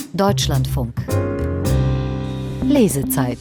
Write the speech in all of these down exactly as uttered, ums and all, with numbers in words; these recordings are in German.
Deutschlandfunk. Lesezeit.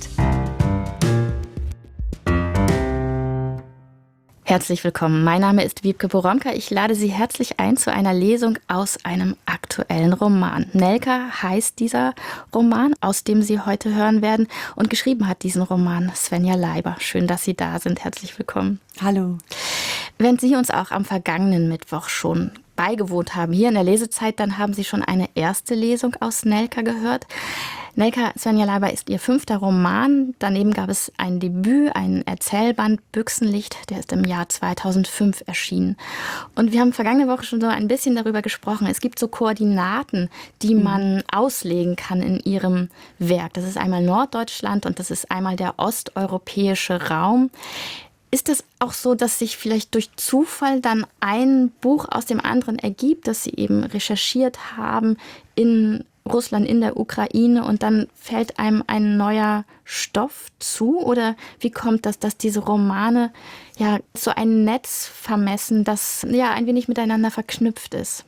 Herzlich willkommen. Mein Name ist Wiebke Boronka. Ich lade Sie herzlich ein zu einer Lesung aus einem aktuellen Roman. Nelka heißt dieser Roman, aus dem Sie heute hören werden. Und geschrieben hat diesen Roman Svenja Leiber. Schön, dass Sie da sind. Herzlich willkommen. Hallo. Wenn Sie uns auch am vergangenen Mittwoch schon beigewohnt haben, hier in der Lesezeit, dann haben Sie schon eine erste Lesung aus Nelka gehört. Nelka, Svenja Leiber ist ihr fünfter Roman. Daneben gab es ein Debüt, einen Erzählband Büchsenlicht, der ist im Jahr zweitausendfünf erschienen. Und wir haben vergangene Woche schon so ein bisschen darüber gesprochen. Es gibt so Koordinaten, die man auslegen kann in ihrem Werk. Das ist einmal Norddeutschland und das ist einmal der osteuropäische Raum. Ist es auch so, dass sich vielleicht durch Zufall dann ein Buch aus dem anderen ergibt, dass Sie eben recherchiert haben in Russland, in der Ukraine, und dann fällt einem ein neuer Stoff zu? Oder wie kommt das, dass diese Romane ja so ein Netz vermessen, das ja ein wenig miteinander verknüpft ist?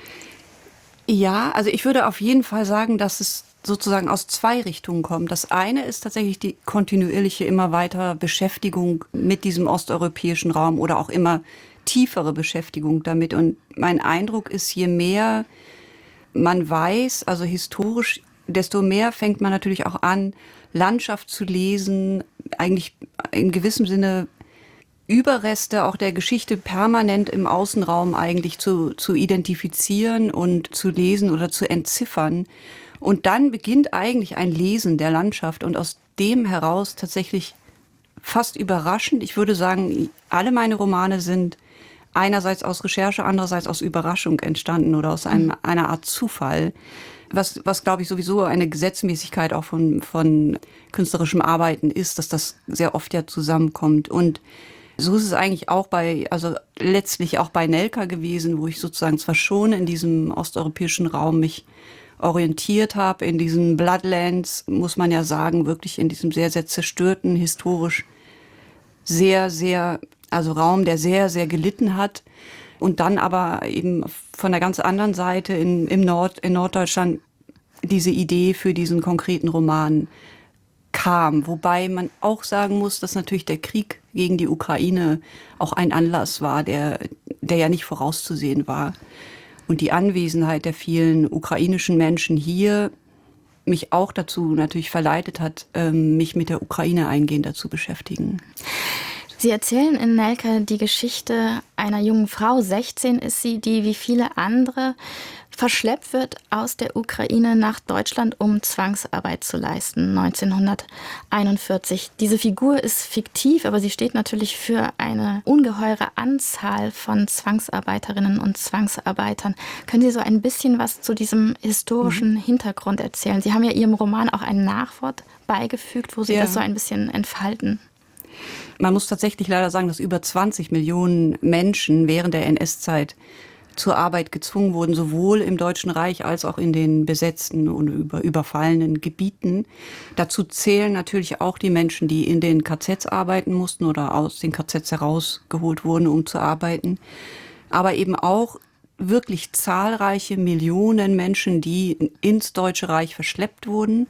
Ja, also ich würde auf jeden Fall sagen, dass es sozusagen aus zwei Richtungen kommt. Das eine ist tatsächlich die kontinuierliche, immer weiter Beschäftigung mit diesem osteuropäischen Raum oder auch immer tiefere Beschäftigung damit. Und mein Eindruck ist, je mehr man weiß, also historisch, desto mehr fängt man natürlich auch an, Landschaft zu lesen, eigentlich in gewissem Sinne Überreste auch der Geschichte permanent im Außenraum eigentlich zu, zu identifizieren und zu lesen oder zu entziffern. Und dann beginnt eigentlich ein Lesen der Landschaft und aus dem heraus tatsächlich fast überraschend. Ich würde sagen, alle meine Romane sind einerseits aus Recherche, andererseits aus Überraschung entstanden oder aus einem, einer Art Zufall. Was, was glaube ich sowieso eine Gesetzmäßigkeit auch von, von künstlerischem Arbeiten ist, dass das sehr oft ja zusammenkommt. Und so ist es eigentlich auch bei, also letztlich auch bei Nelka gewesen, wo ich sozusagen zwar schon in diesem osteuropäischen Raum mich orientiert habe, in diesen Bloodlands, muss man ja sagen, wirklich in diesem sehr, sehr zerstörten, historisch sehr, sehr, also Raum, der sehr, sehr gelitten hat. Und dann aber eben von der ganz anderen Seite in, im Nord, in Norddeutschland diese Idee für diesen konkreten Roman kam. Wobei man auch sagen muss, dass natürlich der Krieg gegen die Ukraine auch ein Anlass war, der, der ja nicht vorauszusehen war. Und die Anwesenheit der vielen ukrainischen Menschen hier mich auch dazu natürlich verleitet hat, mich mit der Ukraine eingehender zu beschäftigen. Sie erzählen in Nelka die Geschichte einer jungen Frau, sechzehn ist sie, die wie viele andere verschleppt wird aus der Ukraine nach Deutschland, um Zwangsarbeit zu leisten, neunzehnhunderteinundvierzig. Diese Figur ist fiktiv, aber sie steht natürlich für eine ungeheure Anzahl von Zwangsarbeiterinnen und Zwangsarbeitern. Können Sie so ein bisschen was zu diesem historischen mhm. Hintergrund erzählen? Sie haben ja Ihrem Roman auch ein Nachwort beigefügt, wo Sie ja. das so ein bisschen entfalten. Man muss tatsächlich leider sagen, dass über zwanzig Millionen Menschen während der N S-Zeit zur Arbeit gezwungen wurden, sowohl im Deutschen Reich als auch in den besetzten und über, überfallenen Gebieten. Dazu zählen natürlich auch die Menschen, die in den K Zs arbeiten mussten oder aus den K Zs herausgeholt wurden, um zu arbeiten. Aber eben auch wirklich zahlreiche Millionen Menschen, die ins Deutsche Reich verschleppt wurden.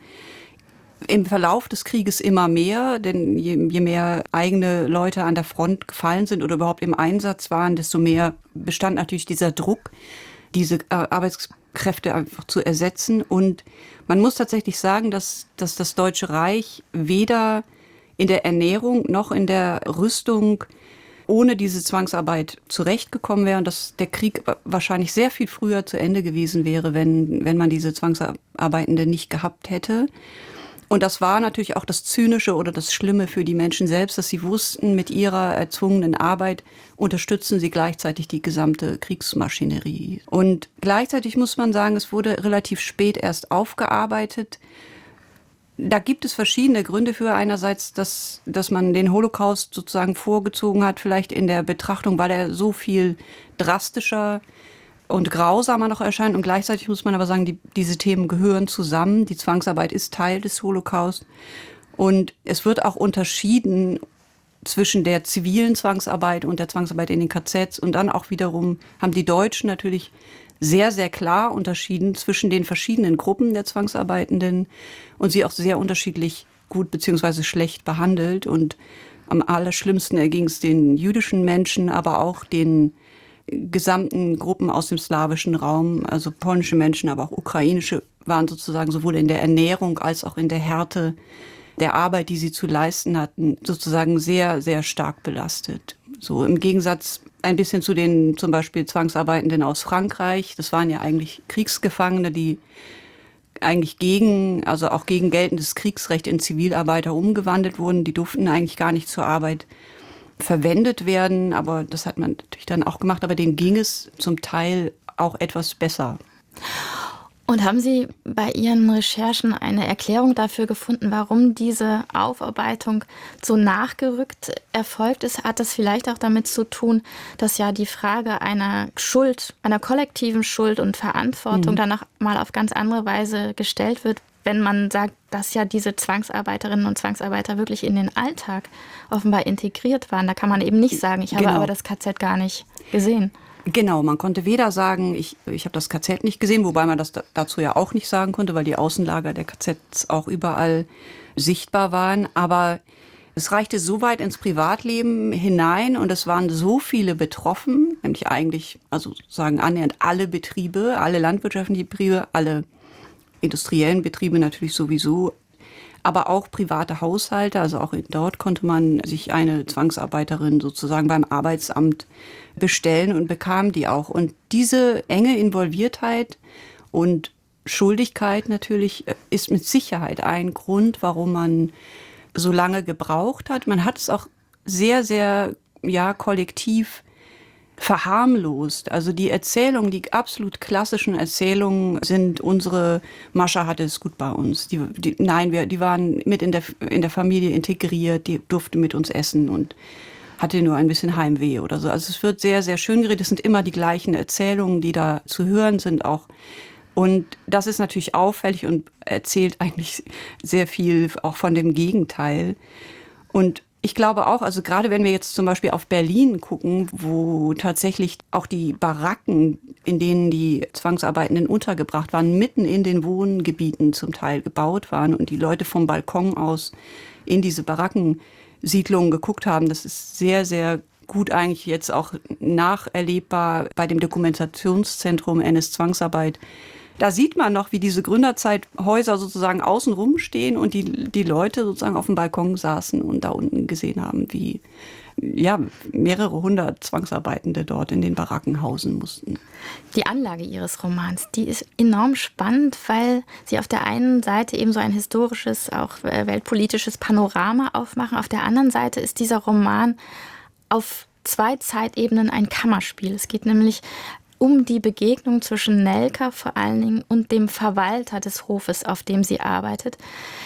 Im Verlauf des Krieges immer mehr, denn je, je mehr eigene Leute an der Front gefallen sind oder überhaupt im Einsatz waren, desto mehr bestand natürlich dieser Druck, diese Arbeitskräfte einfach zu ersetzen. Und man muss tatsächlich sagen, dass, dass das Deutsche Reich weder in der Ernährung noch in der Rüstung ohne diese Zwangsarbeit zurechtgekommen wäre und dass der Krieg wahrscheinlich sehr viel früher zu Ende gewesen wäre, wenn, wenn man diese Zwangsarbeitende nicht gehabt hätte. Und das war natürlich auch das Zynische oder das Schlimme für die Menschen selbst, dass sie wussten, mit ihrer erzwungenen Arbeit unterstützen sie gleichzeitig die gesamte Kriegsmaschinerie. Und gleichzeitig muss man sagen, es wurde relativ spät erst aufgearbeitet. Da gibt es verschiedene Gründe für. Einerseits, dass, dass man den Holocaust sozusagen vorgezogen hat, vielleicht in der Betrachtung, weil er so viel drastischer und grausamer noch erscheint. Und gleichzeitig muss man aber sagen, die, diese Themen gehören zusammen. Die Zwangsarbeit ist Teil des Holocaust. Und es wird auch unterschieden zwischen der zivilen Zwangsarbeit und der Zwangsarbeit in den K Zs. Und dann auch wiederum haben die Deutschen natürlich sehr, sehr klar unterschieden zwischen den verschiedenen Gruppen der Zwangsarbeitenden und sie auch sehr unterschiedlich gut bzw. schlecht behandelt. Und am allerschlimmsten erging es den jüdischen Menschen, aber auch den gesamten Gruppen aus dem slawischen Raum, also polnische Menschen, aber auch ukrainische, waren sozusagen sowohl in der Ernährung als auch in der Härte der Arbeit, die sie zu leisten hatten, sozusagen sehr, sehr stark belastet. So im Gegensatz ein bisschen zu den zum Beispiel Zwangsarbeitenden aus Frankreich. Das waren ja eigentlich Kriegsgefangene, die eigentlich gegen, also auch gegen geltendes Kriegsrecht in Zivilarbeiter umgewandelt wurden. Die durften eigentlich gar nicht zur Arbeit verwendet werden, aber das hat man natürlich dann auch gemacht. Aber denen ging es zum Teil auch etwas besser. Und haben Sie bei Ihren Recherchen eine Erklärung dafür gefunden, warum diese Aufarbeitung so nachgerückt erfolgt ist? Hat das vielleicht auch damit zu tun, dass ja die Frage einer Schuld, einer kollektiven Schuld und Verantwortung mhm. dann auch mal auf ganz andere Weise gestellt wird, wenn man sagt, dass ja diese Zwangsarbeiterinnen und Zwangsarbeiter wirklich in den Alltag offenbar integriert waren? Da kann man eben nicht sagen, ich habe genau. aber das K Z gar nicht gesehen. Genau, man konnte weder sagen, ich, ich habe das K Z nicht gesehen, wobei man das da, dazu ja auch nicht sagen konnte, weil die Außenlager der K Zs auch überall sichtbar waren. Aber es reichte so weit ins Privatleben hinein und es waren so viele betroffen, nämlich eigentlich, also sagen annähernd alle Betriebe, alle landwirtschaftlichen Betriebe, alle industriellen Betriebe natürlich sowieso, aber auch private Haushalte. Also auch dort konnte man sich eine Zwangsarbeiterin sozusagen beim Arbeitsamt bestellen und bekam die auch. Und diese enge Involviertheit und Schuldigkeit natürlich ist mit Sicherheit ein Grund, warum man so lange gebraucht hat. Man hat es auch sehr, sehr ja, kollektiv verharmlost. Also die Erzählungen, die absolut klassischen Erzählungen sind unsere, Mascha hatte es gut bei uns. Die, die, nein, wir, die waren mit in der, in der Familie integriert, die durfte mit uns essen und hatte nur ein bisschen Heimweh oder so. Also es wird sehr, sehr schön geredet. Es sind immer die gleichen Erzählungen, die da zu hören sind auch. Und das ist natürlich auffällig und erzählt eigentlich sehr viel auch von dem Gegenteil. Und ich glaube auch, also gerade wenn wir jetzt zum Beispiel auf Berlin gucken, wo tatsächlich auch die Baracken, in denen die Zwangsarbeitenden untergebracht waren, mitten in den Wohngebieten zum Teil gebaut waren und die Leute vom Balkon aus in diese Barackensiedlungen geguckt haben, das ist sehr, sehr gut eigentlich jetzt auch nacherlebbar bei dem Dokumentationszentrum N S Zwangsarbeit. Da sieht man noch, wie diese Gründerzeithäuser sozusagen außenrum stehen und die, die Leute sozusagen auf dem Balkon saßen und da unten gesehen haben, wie ja, mehrere hundert Zwangsarbeitende dort in den Baracken hausen mussten. Die Anlage Ihres Romans, die ist enorm spannend, weil Sie auf der einen Seite eben so ein historisches, auch weltpolitisches Panorama aufmachen. Auf der anderen Seite ist dieser Roman auf zwei Zeitebenen ein Kammerspiel. Es geht nämlich um die Begegnung zwischen Nelka vor allen Dingen und dem Verwalter des Hofes, auf dem sie arbeitet.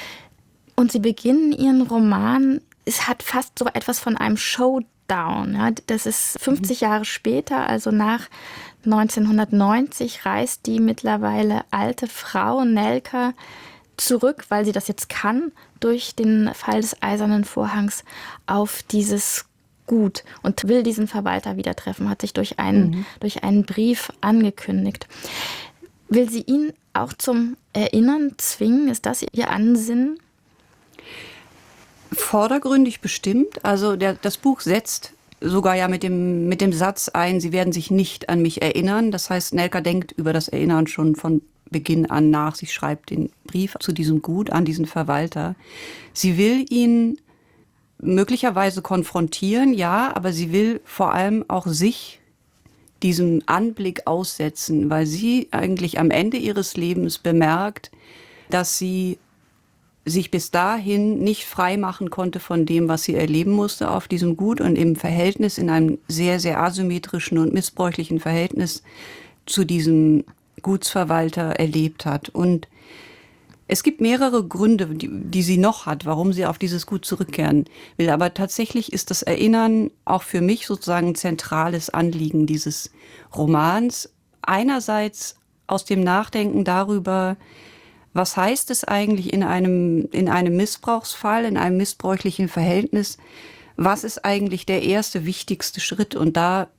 Und sie beginnen ihren Roman, es hat fast so etwas von einem Showdown. Ja, das ist fünfzig Jahre später, also nach neunzehnhundertneunzig, reist die mittlerweile alte Frau Nelka zurück, weil sie das jetzt kann, durch den Fall des Eisernen Vorhangs auf dieses Gut und will diesen Verwalter wieder treffen, hat sich durch einen, mhm. durch einen Brief angekündigt. Will sie ihn auch zum Erinnern zwingen? Ist das ihr Ansinnen? Vordergründig bestimmt. Also der, das Buch setzt sogar ja mit dem, mit dem Satz ein, sie werden sich nicht an mich erinnern. Das heißt, Nelka denkt über das Erinnern schon von Beginn an nach. Sie schreibt den Brief zu diesem Gut an diesen Verwalter. Sie will ihn möglicherweise konfrontieren, ja, aber sie will vor allem auch sich diesem Anblick aussetzen, weil sie eigentlich am Ende ihres Lebens bemerkt, dass sie sich bis dahin nicht frei machen konnte von dem, was sie erleben musste auf diesem Gut und im Verhältnis, in einem sehr, sehr asymmetrischen und missbräuchlichen Verhältnis zu diesem Gutsverwalter erlebt hat. Und es gibt mehrere Gründe, die, die sie noch hat, warum sie auf dieses Gut zurückkehren will. Aber tatsächlich ist das Erinnern auch für mich sozusagen ein zentrales Anliegen dieses Romans. Einerseits aus dem Nachdenken darüber, was heißt es eigentlich in einem, in einem Missbrauchsfall, in einem missbräuchlichen Verhältnis? Was ist eigentlich der erste wichtigste Schritt? Und da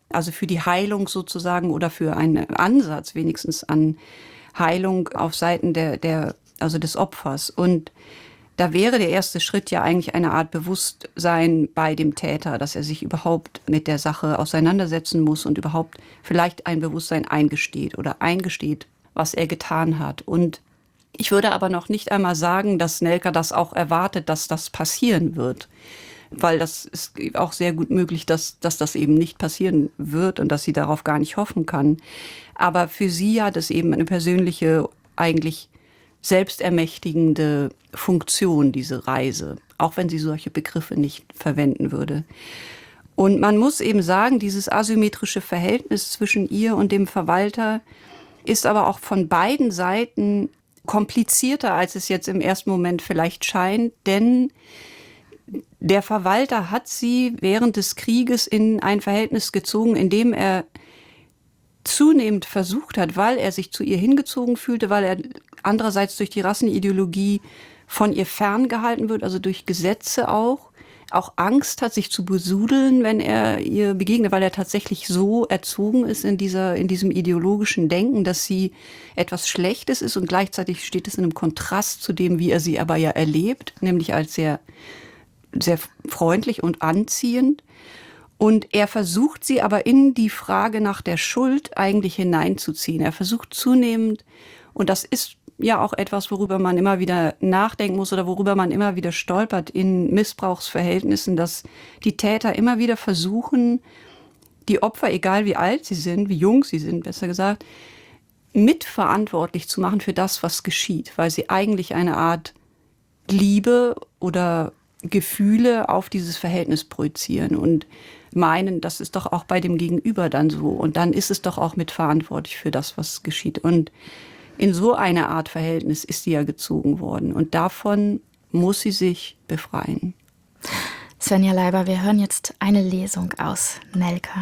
also für die Heilung sozusagen oder für einen Ansatz wenigstens an Heilung auf Seiten der, der, also des Opfers. Und da wäre der erste Schritt ja eigentlich eine Art Bewusstsein bei dem Täter, dass er sich überhaupt mit der Sache auseinandersetzen muss und überhaupt vielleicht ein Bewusstsein eingesteht oder eingesteht, was er getan hat. Und ich würde aber noch nicht einmal sagen, dass Nelker das auch erwartet, dass das passieren wird. Weil das ist auch sehr gut möglich, dass, dass das eben nicht passieren wird und dass sie darauf gar nicht hoffen kann. Aber für sie hat es eben eine persönliche, eigentlich selbstermächtigende Funktion, diese Reise, auch wenn sie solche Begriffe nicht verwenden würde. Und man muss eben sagen, dieses asymmetrische Verhältnis zwischen ihr und dem Verwalter ist aber auch von beiden Seiten komplizierter, als es jetzt im ersten Moment vielleicht scheint, denn der Verwalter hat sie während des Krieges in ein Verhältnis gezogen, in dem er zunehmend versucht hat, weil er sich zu ihr hingezogen fühlte, weil er andererseits durch die Rassenideologie von ihr ferngehalten wird, also durch Gesetze auch, auch Angst hat, sich zu besudeln, wenn er ihr begegnet, weil er tatsächlich so erzogen ist in dieser, in diesem ideologischen Denken, dass sie etwas Schlechtes ist und gleichzeitig steht es in einem Kontrast zu dem, wie er sie aber ja erlebt, nämlich als sehr, sehr freundlich und anziehend. Und er versucht sie aber in die Frage nach der Schuld eigentlich hineinzuziehen. Er versucht zunehmend, und das ist ja auch etwas, worüber man immer wieder nachdenken muss oder worüber man immer wieder stolpert in Missbrauchsverhältnissen, dass die Täter immer wieder versuchen, die Opfer, egal wie alt sie sind, wie jung sie sind, besser gesagt, mitverantwortlich zu machen für das, was geschieht, weil sie eigentlich eine Art Liebe oder Gefühle auf dieses Verhältnis projizieren und meinen, das ist doch auch bei dem Gegenüber dann so. Und dann ist es doch auch mitverantwortlich für das, was geschieht. Und in so eine Art Verhältnis ist sie ja gezogen worden. Und davon muss sie sich befreien. Svenja Leiber, wir hören jetzt eine Lesung aus Nelker.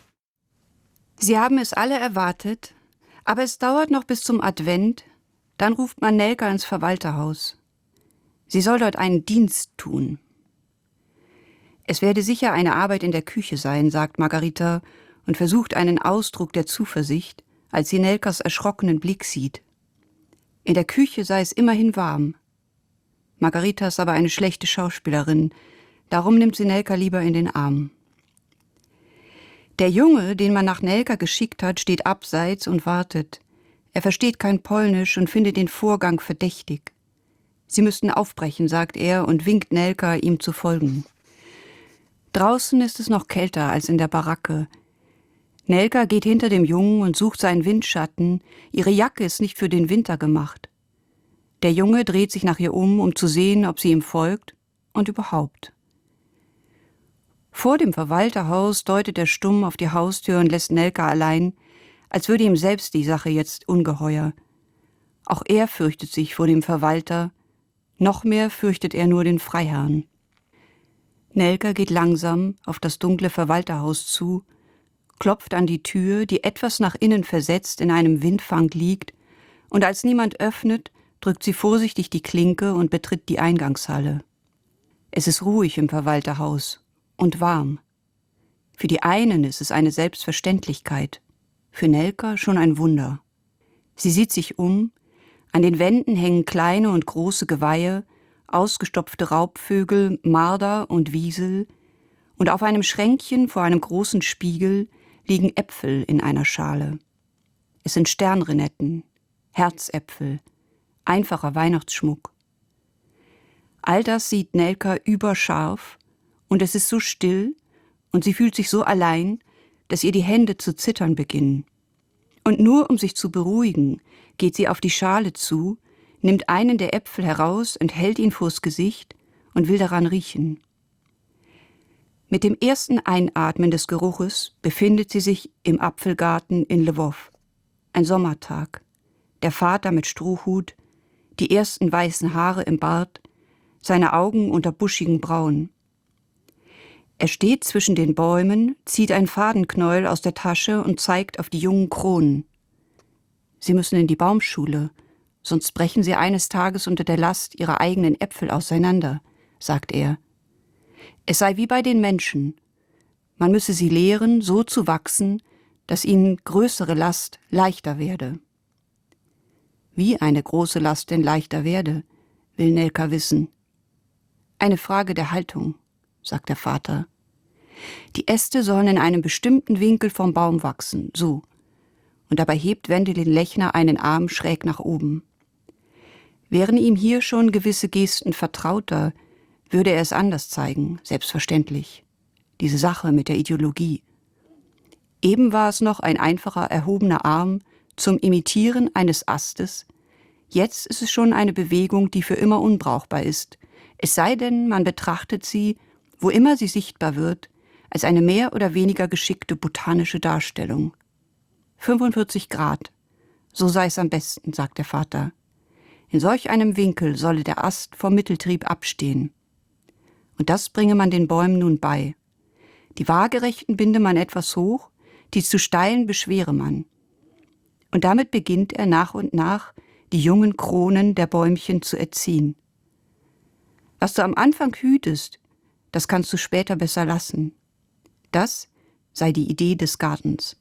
Sie haben es alle erwartet, aber es dauert noch bis zum Advent. Dann ruft man Nelker ins Verwalterhaus. Sie soll dort einen Dienst tun. Es werde sicher eine Arbeit in der Küche sein, sagt Margarita und versucht einen Ausdruck der Zuversicht, als sie Nelkers erschrockenen Blick sieht. In der Küche sei es immerhin warm. Margarita ist aber eine schlechte Schauspielerin, darum nimmt sie Nelker lieber in den Arm. Der Junge, den man nach Nelker geschickt hat, steht abseits und wartet. Er versteht kein Polnisch und findet den Vorgang verdächtig. Sie müssten aufbrechen, sagt er und winkt Nelker, ihm zu folgen. Draußen ist es noch kälter als in der Baracke. Nelker geht hinter dem Jungen und sucht seinen Windschatten. Ihre Jacke ist nicht für den Winter gemacht. Der Junge dreht sich nach ihr um, um zu sehen, ob sie ihm folgt und überhaupt. Vor dem Verwalterhaus deutet er stumm auf die Haustür und lässt Nelker allein, als würde ihm selbst die Sache jetzt ungeheuer. Auch er fürchtet sich vor dem Verwalter, noch mehr fürchtet er nur den Freiherrn. Nelker geht langsam auf das dunkle Verwalterhaus zu, klopft an die Tür, die etwas nach innen versetzt in einem Windfang liegt, und als niemand öffnet, drückt sie vorsichtig die Klinke und betritt die Eingangshalle. Es ist ruhig im Verwalterhaus und warm. Für die einen ist es eine Selbstverständlichkeit, für Nelker schon ein Wunder. Sie sieht sich um, an den Wänden hängen kleine und große Geweihe, ausgestopfte Raubvögel, Marder und Wiesel, und auf einem Schränkchen vor einem großen Spiegel liegen Äpfel in einer Schale. Es sind Sternrinetten, Herzäpfel, einfacher Weihnachtsschmuck. All das sieht Nelker überscharf, und es ist so still, und sie fühlt sich so allein, dass ihr die Hände zu zittern beginnen. Und nur um sich zu beruhigen, geht sie auf die Schale zu, nimmt einen der Äpfel heraus und hält ihn vors Gesicht und will daran riechen. Mit dem ersten Einatmen des Geruches befindet sie sich im Apfelgarten in Lwow. Ein Sommertag. Der Vater mit Strohhut, die ersten weißen Haare im Bart, seine Augen unter buschigen Brauen. Er steht zwischen den Bäumen, zieht ein Fadenknäuel aus der Tasche und zeigt auf die jungen Kronen. Sie müssen in die Baumschule, sonst brechen sie eines Tages unter der Last ihrer eigenen Äpfel auseinander, sagt er. Es sei wie bei den Menschen. Man müsse sie lehren, so zu wachsen, dass ihnen größere Last leichter werde. Wie eine große Last denn leichter werde, will Nelka wissen. Eine Frage der Haltung, sagt der Vater. Die Äste sollen in einem bestimmten Winkel vom Baum wachsen, so. Und dabei hebt Wendelin Lechner einen Arm schräg nach oben. Wären ihm hier schon gewisse Gesten vertrauter, würde er es anders zeigen, selbstverständlich. Diese Sache mit der Ideologie. Eben war es noch ein einfacher erhobener Arm zum Imitieren eines Astes. Jetzt ist es schon eine Bewegung, die für immer unbrauchbar ist. Es sei denn, man betrachtet sie, wo immer sie sichtbar wird, als eine mehr oder weniger geschickte botanische Darstellung. fünfundvierzig Grad, so sei es am besten, sagt der Vater. In solch einem Winkel solle der Ast vom Mitteltrieb abstehen. Und das bringe man den Bäumen nun bei. Die waagerechten binde man etwas hoch, die zu steilen beschwere man. Und damit beginnt er nach und nach, die jungen Kronen der Bäumchen zu erziehen. Was du am Anfang hütest, das kannst du später besser lassen. Das sei die Idee des Gartens.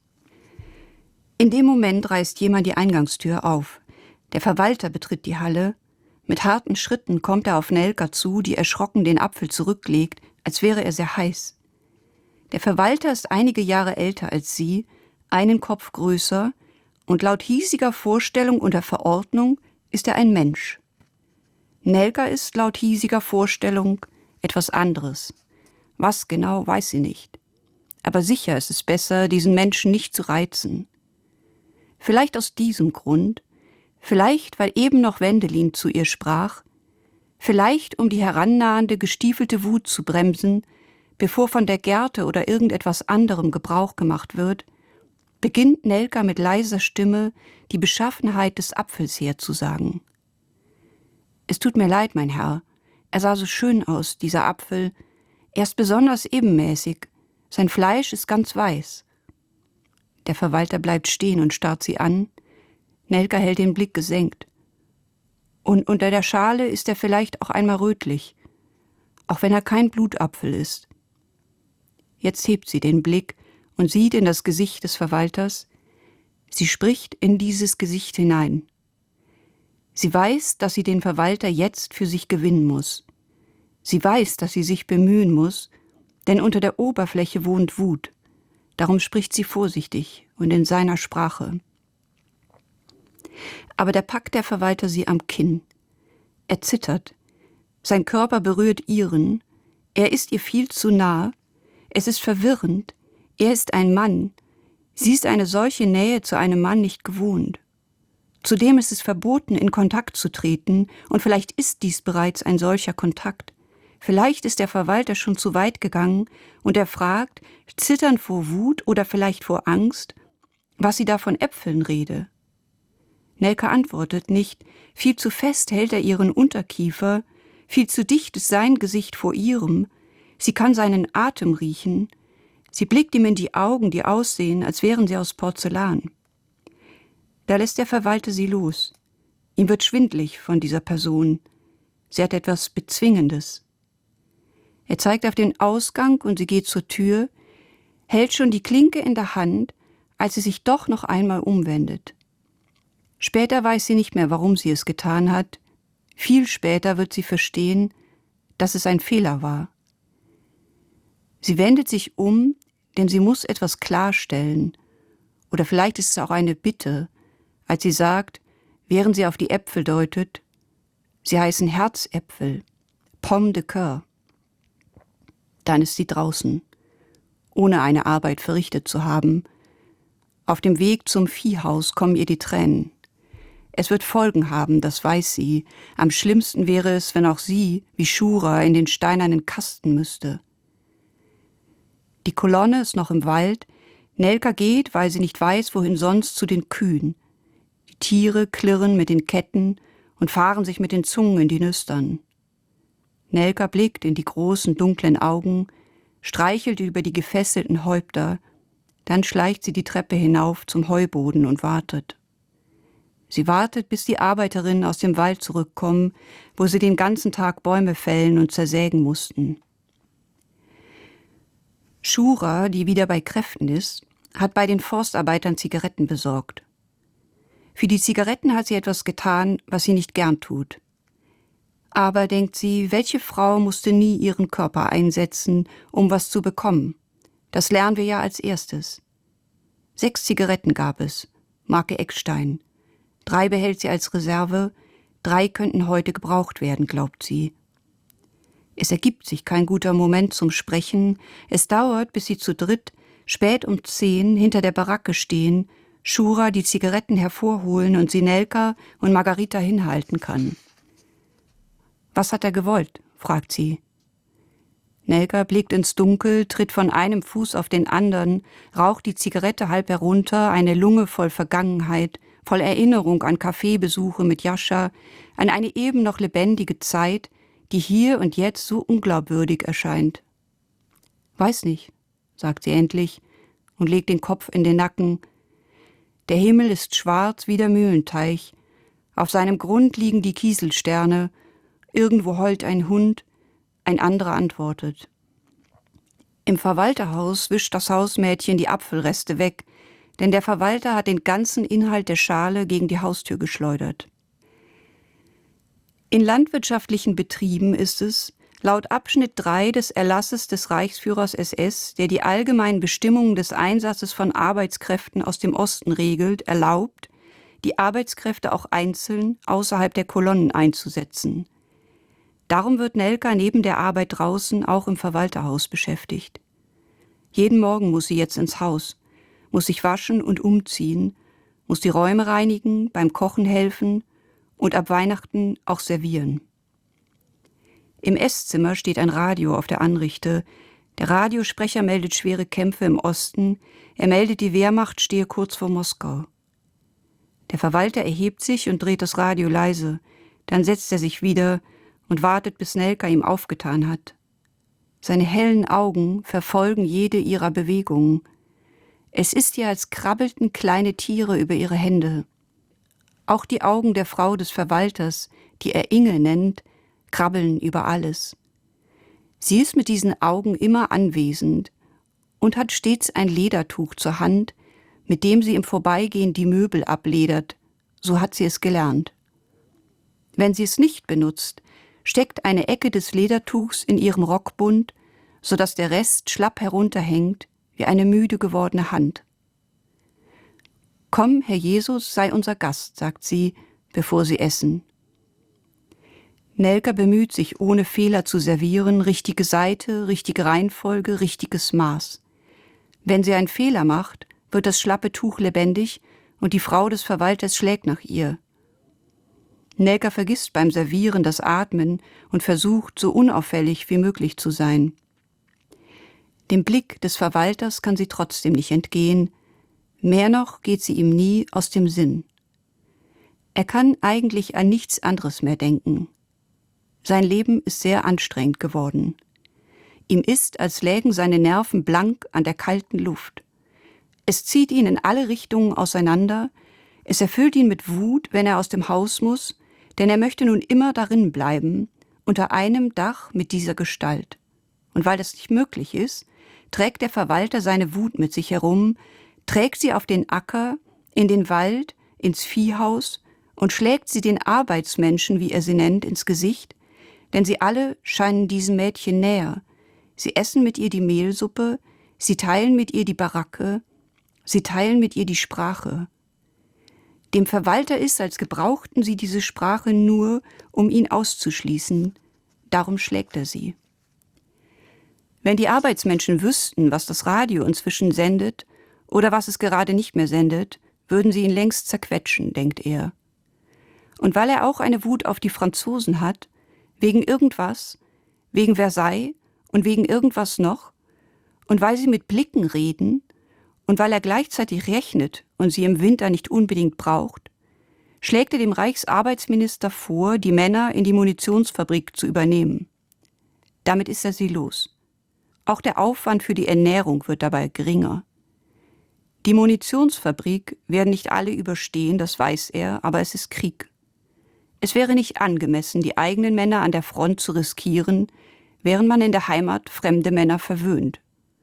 In dem Moment reißt jemand die Eingangstür auf. Der Verwalter betritt die Halle. Mit harten Schritten kommt er auf Nelka zu, die erschrocken den Apfel zurücklegt, als wäre er sehr heiß. Der Verwalter ist einige Jahre älter als sie, einen Kopf größer, und laut hiesiger Vorstellung unter Verordnung ist er ein Mensch. Nelka ist laut hiesiger Vorstellung etwas anderes. Was genau, weiß sie nicht. Aber sicher ist es besser, diesen Menschen nicht zu reizen. Vielleicht aus diesem Grund, vielleicht weil eben noch Wendelin zu ihr sprach, vielleicht um die herannahende, gestiefelte Wut zu bremsen, bevor von der Gerte oder irgendetwas anderem Gebrauch gemacht wird, beginnt Nelka mit leiser Stimme die Beschaffenheit des Apfels herzusagen. »Es tut mir leid, mein Herr, er sah so schön aus, dieser Apfel. Er ist besonders ebenmäßig, sein Fleisch ist ganz weiß.« Der Verwalter bleibt stehen und starrt sie an. Nelka hält den Blick gesenkt. Und unter der Schale ist er vielleicht auch einmal rötlich, auch wenn er kein Blutapfel ist. Jetzt hebt sie den Blick und sieht in das Gesicht des Verwalters. Sie spricht in dieses Gesicht hinein. Sie weiß, dass sie den Verwalter jetzt für sich gewinnen muss. Sie weiß, dass sie sich bemühen muss, denn unter der Oberfläche wohnt Wut. Darum spricht sie vorsichtig und in seiner Sprache. Aber da packt der Verwalter sie am Kinn. Er zittert. Sein Körper berührt ihren. Er ist ihr viel zu nah. Es ist verwirrend. Er ist ein Mann. Sie ist eine solche Nähe zu einem Mann nicht gewohnt. Zudem ist es verboten, in Kontakt zu treten, und vielleicht ist dies bereits ein solcher Kontakt. Vielleicht ist der Verwalter schon zu weit gegangen und er fragt, zitternd vor Wut oder vielleicht vor Angst, was sie da von Äpfeln rede. Nelka antwortet nicht, viel zu fest hält er ihren Unterkiefer, viel zu dicht ist sein Gesicht vor ihrem, sie kann seinen Atem riechen, sie blickt ihm in die Augen, die aussehen, als wären sie aus Porzellan. Da lässt der Verwalter sie los. Ihm wird schwindlig von dieser Person. Sie hat etwas Bezwingendes. Er zeigt auf den Ausgang und sie geht zur Tür, hält schon die Klinke in der Hand, als sie sich doch noch einmal umwendet. Später weiß sie nicht mehr, warum sie es getan hat. Viel später wird sie verstehen, dass es ein Fehler war. Sie wendet sich um, denn sie muss etwas klarstellen. Oder vielleicht ist es auch eine Bitte, als sie sagt, während sie auf die Äpfel deutet, sie heißen Herzäpfel, Pomme de Coeur. Dann ist sie draußen, ohne eine Arbeit verrichtet zu haben. Auf dem Weg zum Viehhaus kommen ihr die Tränen. Es wird Folgen haben, das weiß sie. Am schlimmsten wäre es, wenn auch sie, wie Shura, in den steinernen Kasten müsste. Die Kolonne ist noch im Wald. Nelka geht, weil sie nicht weiß, wohin sonst, zu den Kühen. Die Tiere klirren mit den Ketten und fahren sich mit den Zungen in die Nüstern. Nelka blickt in die großen, dunklen Augen, streichelt über die gefesselten Häupter, dann schleicht sie die Treppe hinauf zum Heuboden und wartet. Sie wartet, bis die Arbeiterinnen aus dem Wald zurückkommen, wo sie den ganzen Tag Bäume fällen und zersägen mussten. Shura, die wieder bei Kräften ist, hat bei den Forstarbeitern Zigaretten besorgt. Für die Zigaretten hat sie etwas getan, was sie nicht gern tut. Aber, denkt sie, welche Frau musste nie ihren Körper einsetzen, um was zu bekommen? Das lernen wir ja als erstes. Sechs Zigaretten gab es, Marke Eckstein. Drei behält sie als Reserve, drei könnten heute gebraucht werden, glaubt sie. Es ergibt sich kein guter Moment zum Sprechen. Es dauert, bis sie zu dritt, spät um zehn, hinter der Baracke stehen, Shura die Zigaretten hervorholen und sie Nelka und Margarita hinhalten kann. »Was hat er gewollt?« fragt sie. Nelka blickt ins Dunkel, tritt von einem Fuß auf den anderen, raucht die Zigarette halb herunter, eine Lunge voll Vergangenheit, voll Erinnerung an Kaffeebesuche mit Jascha, an eine eben noch lebendige Zeit, die hier und jetzt so unglaubwürdig erscheint. »Weiß nicht«, sagt sie endlich und legt den Kopf in den Nacken. Der Himmel ist schwarz wie der Mühlenteich. Auf seinem Grund liegen die Kieselsterne. Irgendwo heult ein Hund, ein anderer antwortet. Im Verwalterhaus wischt das Hausmädchen die Apfelreste weg, denn der Verwalter hat den ganzen Inhalt der Schale gegen die Haustür geschleudert. In landwirtschaftlichen Betrieben ist es, laut Abschnitt drei des Erlasses des Reichsführers S S, der die allgemeinen Bestimmungen des Einsatzes von Arbeitskräften aus dem Osten regelt, erlaubt, die Arbeitskräfte auch einzeln außerhalb der Kolonnen einzusetzen. Darum wird Nelka neben der Arbeit draußen auch im Verwalterhaus beschäftigt. Jeden Morgen muss sie jetzt ins Haus, muss sich waschen und umziehen, muss die Räume reinigen, beim Kochen helfen und ab Weihnachten auch servieren. Im Esszimmer steht ein Radio auf der Anrichte. Der Radiosprecher meldet schwere Kämpfe im Osten. Er meldet, die Wehrmacht stehe kurz vor Moskau. Der Verwalter erhebt sich und dreht das Radio leise. Dann setzt er sich wieder und wartet, bis Nelka ihm aufgetan hat. Seine hellen Augen verfolgen jede ihrer Bewegungen. Es ist ihr, als krabbelten kleine Tiere über ihre Hände. Auch die Augen der Frau des Verwalters, die er Inge nennt, krabbeln über alles. Sie ist mit diesen Augen immer anwesend und hat stets ein Ledertuch zur Hand, mit dem sie im Vorbeigehen die Möbel abledert, so hat sie es gelernt. Wenn sie es nicht benutzt, steckt eine Ecke des Ledertuchs in ihrem Rockbund, so dass der Rest schlapp herunterhängt wie eine müde gewordene Hand. »Komm, Herr Jesus, sei unser Gast«, sagt sie, bevor sie essen. Nelka bemüht sich, ohne Fehler zu servieren, richtige Seite, richtige Reihenfolge, richtiges Maß. Wenn sie einen Fehler macht, wird das schlappe Tuch lebendig und die Frau des Verwalters schlägt nach ihr. Nelka vergisst beim Servieren das Atmen und versucht, so unauffällig wie möglich zu sein. Dem Blick des Verwalters kann sie trotzdem nicht entgehen. Mehr noch geht sie ihm nie aus dem Sinn. Er kann eigentlich an nichts anderes mehr denken. Sein Leben ist sehr anstrengend geworden. Ihm ist, als lägen seine Nerven blank an der kalten Luft. Es zieht ihn in alle Richtungen auseinander, es erfüllt ihn mit Wut, wenn er aus dem Haus muss, denn er möchte nun immer darin bleiben, unter einem Dach mit dieser Gestalt. Und weil das nicht möglich ist, trägt der Verwalter seine Wut mit sich herum, trägt sie auf den Acker, in den Wald, ins Viehhaus und schlägt sie den Arbeitsmenschen, wie er sie nennt, ins Gesicht, denn sie alle scheinen diesem Mädchen näher. Sie essen mit ihr die Mehlsuppe, sie teilen mit ihr die Baracke, sie teilen mit ihr die Sprache. Dem Verwalter ist, als gebrauchten sie diese Sprache nur, um ihn auszuschließen. Darum schlägt er sie. Wenn die Arbeitsmenschen wüssten, was das Radio inzwischen sendet oder was es gerade nicht mehr sendet, würden sie ihn längst zerquetschen, denkt er. Und weil er auch eine Wut auf die Franzosen hat, wegen irgendwas, wegen Versailles und wegen irgendwas noch, und weil sie mit Blicken reden, und weil er gleichzeitig rechnet und sie im Winter nicht unbedingt braucht, schlägt er dem Reichsarbeitsminister vor, die Männer in die Munitionsfabrik zu übernehmen. Damit ist er sie los. Auch der Aufwand für die Ernährung wird dabei geringer. Die Munitionsfabrik werden nicht alle überstehen, das weiß er, aber es ist Krieg. Es wäre nicht angemessen, die eigenen Männer an der Front zu riskieren, während man in der Heimat fremde Männer verwöhnt.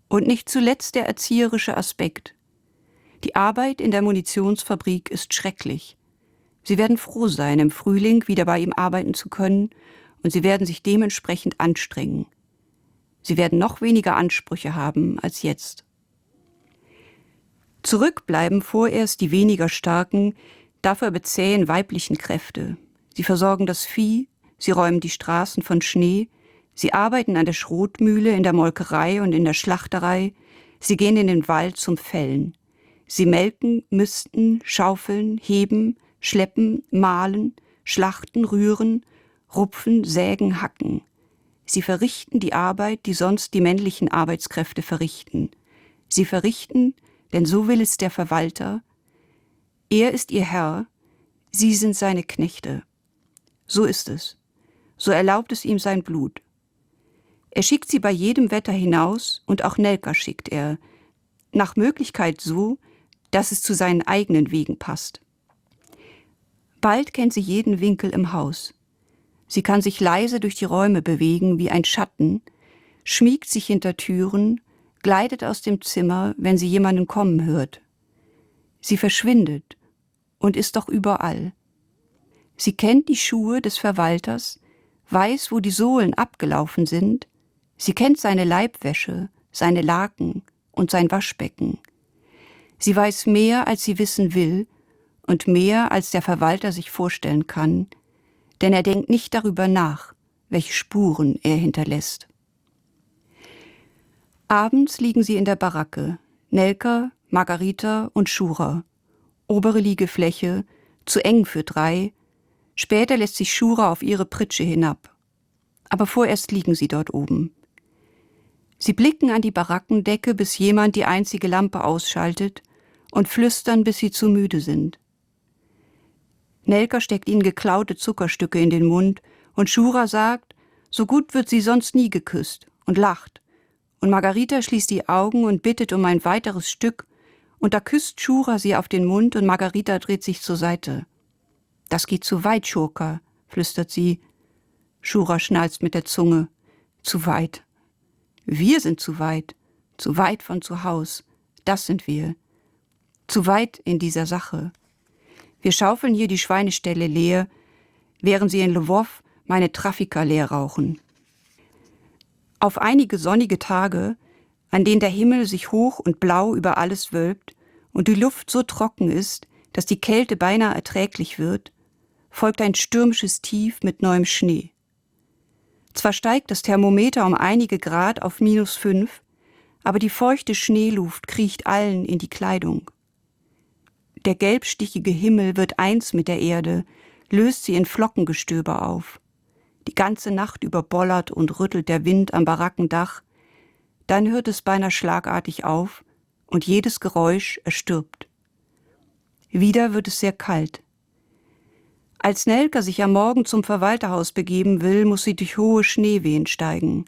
Und nicht zuletzt der erzieherische Aspekt. Die Arbeit in der Munitionsfabrik ist schrecklich. Sie werden froh sein, im Frühling wieder bei ihm arbeiten zu können, und sie werden sich dementsprechend anstrengen. Sie werden noch weniger Ansprüche haben als jetzt. Zurückbleiben vorerst die weniger starken, dafür aber zähen weiblichen Kräfte. Sie versorgen das Vieh, sie räumen die Straßen von Schnee, sie arbeiten an der Schrotmühle, in der Molkerei und in der Schlachterei, sie gehen in den Wald zum Fällen. Sie melken, müsten, schaufeln, heben, schleppen, mahlen, schlachten, rühren, rupfen, sägen, hacken. Sie verrichten die Arbeit, die sonst die männlichen Arbeitskräfte verrichten. Sie verrichten, denn so will es der Verwalter. Er ist ihr Herr, sie sind seine Knechte. So ist es. So erlaubt es ihm sein Blut. Er schickt sie bei jedem Wetter hinaus, und auch Nelka schickt er, nach Möglichkeit so, dass es zu seinen eigenen Wegen passt. Bald kennt sie jeden Winkel im Haus. Sie kann sich leise durch die Räume bewegen wie ein Schatten, schmiegt sich hinter Türen, gleitet aus dem Zimmer, wenn sie jemanden kommen hört. Sie verschwindet und ist doch überall. Sie kennt die Schuhe des Verwalters, weiß, wo die Sohlen abgelaufen sind, sie kennt seine Leibwäsche, seine Laken und sein Waschbecken. Sie weiß mehr, als sie wissen will, und mehr, als der Verwalter sich vorstellen kann, denn er denkt nicht darüber nach, welche Spuren er hinterlässt. Abends liegen sie in der Baracke, Nelka, Margarita und Schura. Obere Liegefläche, zu eng für drei. Später lässt sich Schura auf ihre Pritsche hinab. Aber vorerst liegen sie dort oben. Sie blicken an die Barackendecke, bis jemand die einzige Lampe ausschaltet, und flüstern, bis sie zu müde sind. Nelka steckt ihnen geklaute Zuckerstücke in den Mund, und Schura sagt, so gut wird sie sonst nie geküsst, und lacht. Und Margarita schließt die Augen und bittet um ein weiteres Stück, und da küsst Schura sie auf den Mund, und Margarita dreht sich zur Seite. »Das geht zu weit, Schurka«, flüstert sie. Schura schnalzt mit der Zunge. »Zu weit. Wir sind zu weit. Zu weit von zu Haus. Das sind wir. Zu weit in dieser Sache. Wir schaufeln hier die Schweineställe leer, während sie in Lwow meine Trafika leer rauchen. Auf einige sonnige Tage, an denen der Himmel sich hoch und blau über alles wölbt und die Luft so trocken ist, dass die Kälte beinahe erträglich wird, folgt ein stürmisches Tief mit neuem Schnee. Zwar steigt das Thermometer um einige Grad auf minus fünf, aber die feuchte Schneeluft kriecht allen in die Kleidung. Der gelbstichige Himmel wird eins mit der Erde, löst sie in Flockengestöber auf. Die ganze Nacht über bollert und rüttelt der Wind am Barackendach, dann hört es beinahe schlagartig auf und jedes Geräusch erstirbt. Wieder wird es sehr kalt. Als Nelka sich am Morgen zum Verwalterhaus begeben will, muss sie durch hohe Schneewehen steigen.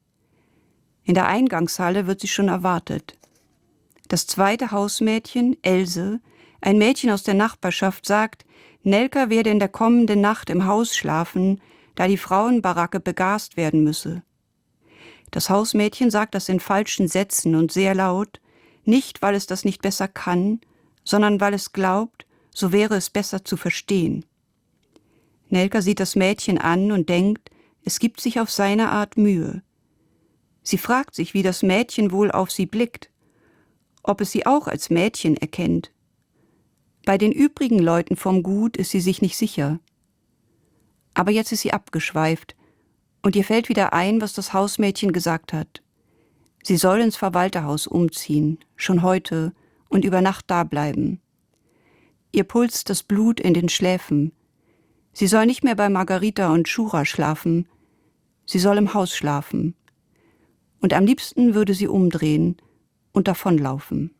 In der Eingangshalle wird sie schon erwartet. Das zweite Hausmädchen, Else, ein Mädchen aus der Nachbarschaft, sagt, Nelka werde in der kommenden Nacht im Haus schlafen, da die Frauenbaracke begast werden müsse. Das Hausmädchen sagt das in falschen Sätzen und sehr laut, nicht weil es das nicht besser kann, sondern weil es glaubt, so wäre es besser zu verstehen. Nelka sieht das Mädchen an und denkt, es gibt sich auf seine Art Mühe. Sie fragt sich, wie das Mädchen wohl auf sie blickt, ob es sie auch als Mädchen erkennt. Bei den übrigen Leuten vom Gut ist sie sich nicht sicher. Aber jetzt ist sie abgeschweift, und ihr fällt wieder ein, was das Hausmädchen gesagt hat. Sie soll ins Verwalterhaus umziehen, schon heute, und über Nacht dableiben. Ihr pulst das Blut in den Schläfen. Sie soll nicht mehr bei Margarita und Schura schlafen, sie soll im Haus schlafen. Und am liebsten würde sie umdrehen und davonlaufen.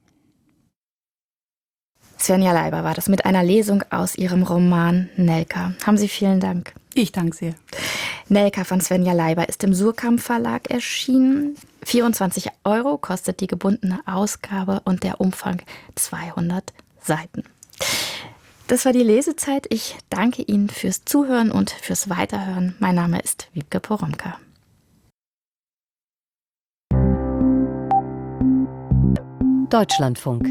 Svenja Leiber war das mit einer Lesung aus ihrem Roman Nelka. Haben Sie vielen Dank. Ich danke sehr. Nelka von Svenja Leiber ist im Surkamp Verlag erschienen. vierundzwanzig Euro kostet die gebundene Ausgabe und der Umfang zweihundert Seiten. Das war die Lesezeit. Ich danke Ihnen fürs Zuhören und fürs Weiterhören. Mein Name ist Wiebke Poromka. Deutschlandfunk.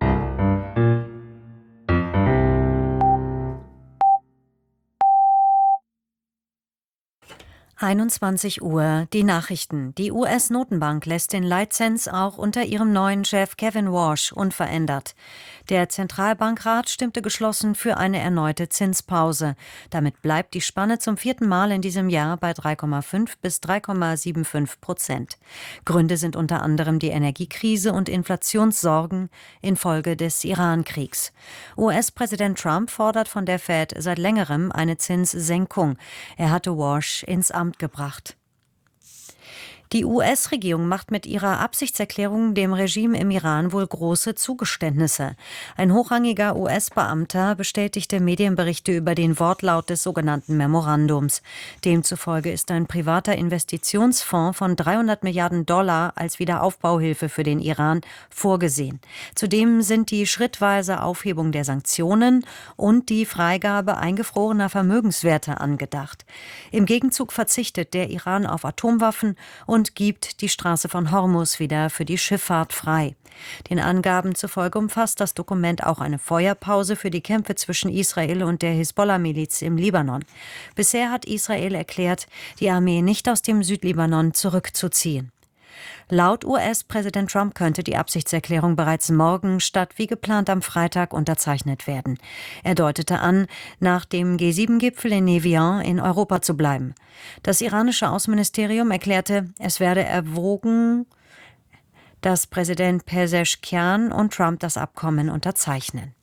einundzwanzig Uhr, die Nachrichten. Die U S-Notenbank lässt den Leitzins auch unter ihrem neuen Chef Kevin Warsh unverändert. Der Zentralbankrat stimmte geschlossen für eine erneute Zinspause. Damit bleibt die Spanne zum vierten Mal in diesem Jahr bei drei Komma fünf bis drei Komma fünfundsiebzig Prozent. Gründe sind unter anderem die Energiekrise und Inflationssorgen infolge des Iran-Kriegs. U S-Präsident Trump fordert von der Fed seit längerem eine Zinssenkung. Er hatte Warsh ins Amt gebracht. Die U S-Regierung macht mit ihrer Absichtserklärung dem Regime im Iran wohl große Zugeständnisse. Ein hochrangiger U S-Beamter bestätigte Medienberichte über den Wortlaut des sogenannten Memorandums. Demzufolge ist ein privater Investitionsfonds von dreihundert Milliarden Dollar als Wiederaufbauhilfe für den Iran vorgesehen. Zudem sind die schrittweise Aufhebung der Sanktionen und die Freigabe eingefrorener Vermögenswerte angedacht. Im Gegenzug verzichtet der Iran auf Atomwaffen und und gibt die Straße von Hormuz wieder für die Schifffahrt frei. Den Angaben zufolge umfasst das Dokument auch eine Feuerpause für die Kämpfe zwischen Israel und der Hisbollah-Miliz im Libanon. Bisher hat Israel erklärt, die Armee nicht aus dem Südlibanon zurückzuziehen. Laut U S-Präsident Trump könnte die Absichtserklärung bereits morgen statt wie geplant am Freitag unterzeichnet werden. Er deutete an, nach dem G sieben Gipfel in Evian in Europa zu bleiben. Das iranische Außenministerium erklärte, es werde erwogen, dass Präsident Pezeshkian und Trump das Abkommen unterzeichnen.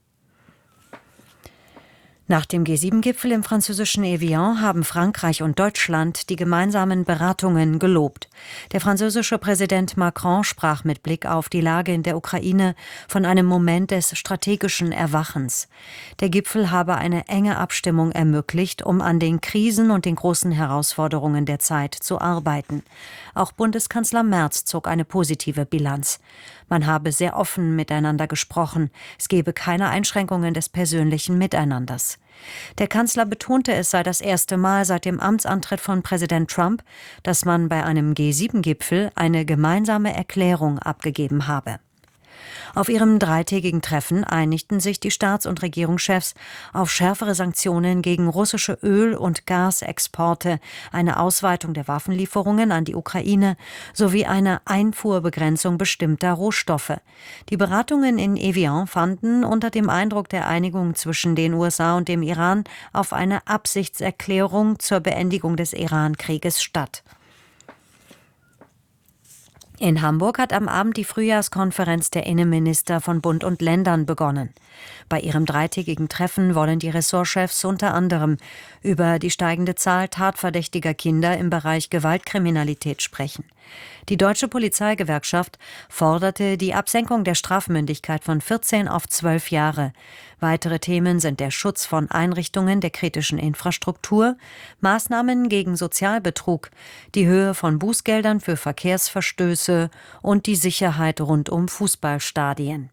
Nach dem G sieben Gipfel im französischen Evian haben Frankreich und Deutschland die gemeinsamen Beratungen gelobt. Der französische Präsident Macron sprach mit Blick auf die Lage in der Ukraine von einem Moment des strategischen Erwachens. Der Gipfel habe eine enge Abstimmung ermöglicht, um an den Krisen und den großen Herausforderungen der Zeit zu arbeiten. Auch Bundeskanzler Merz zog eine positive Bilanz. Man habe sehr offen miteinander gesprochen. Es gebe keine Einschränkungen des persönlichen Miteinanders. Der Kanzler betonte, es sei das erste Mal seit dem Amtsantritt von Präsident Trump, dass man bei einem G sieben Gipfel eine gemeinsame Erklärung abgegeben habe. Auf ihrem dreitägigen Treffen einigten sich die Staats- und Regierungschefs auf schärfere Sanktionen gegen russische Öl- und Gasexporte, eine Ausweitung der Waffenlieferungen an die Ukraine sowie eine Einfuhrbegrenzung bestimmter Rohstoffe. Die Beratungen in Evian fanden unter dem Eindruck der Einigung zwischen den U S A und dem Iran auf eine Absichtserklärung zur Beendigung des Iran-Krieges statt. In Hamburg hat am Abend die Frühjahrskonferenz der Innenminister von Bund und Ländern begonnen. Bei ihrem dreitägigen Treffen wollen die Ressortchefs unter anderem über die steigende Zahl tatverdächtiger Kinder im Bereich Gewaltkriminalität sprechen. Die Deutsche Polizeigewerkschaft forderte die Absenkung der Strafmündigkeit von vierzehn auf zwölf Jahre. Weitere Themen sind der Schutz von Einrichtungen der kritischen Infrastruktur, Maßnahmen gegen Sozialbetrug, die Höhe von Bußgeldern für Verkehrsverstöße und die Sicherheit rund um Fußballstadien.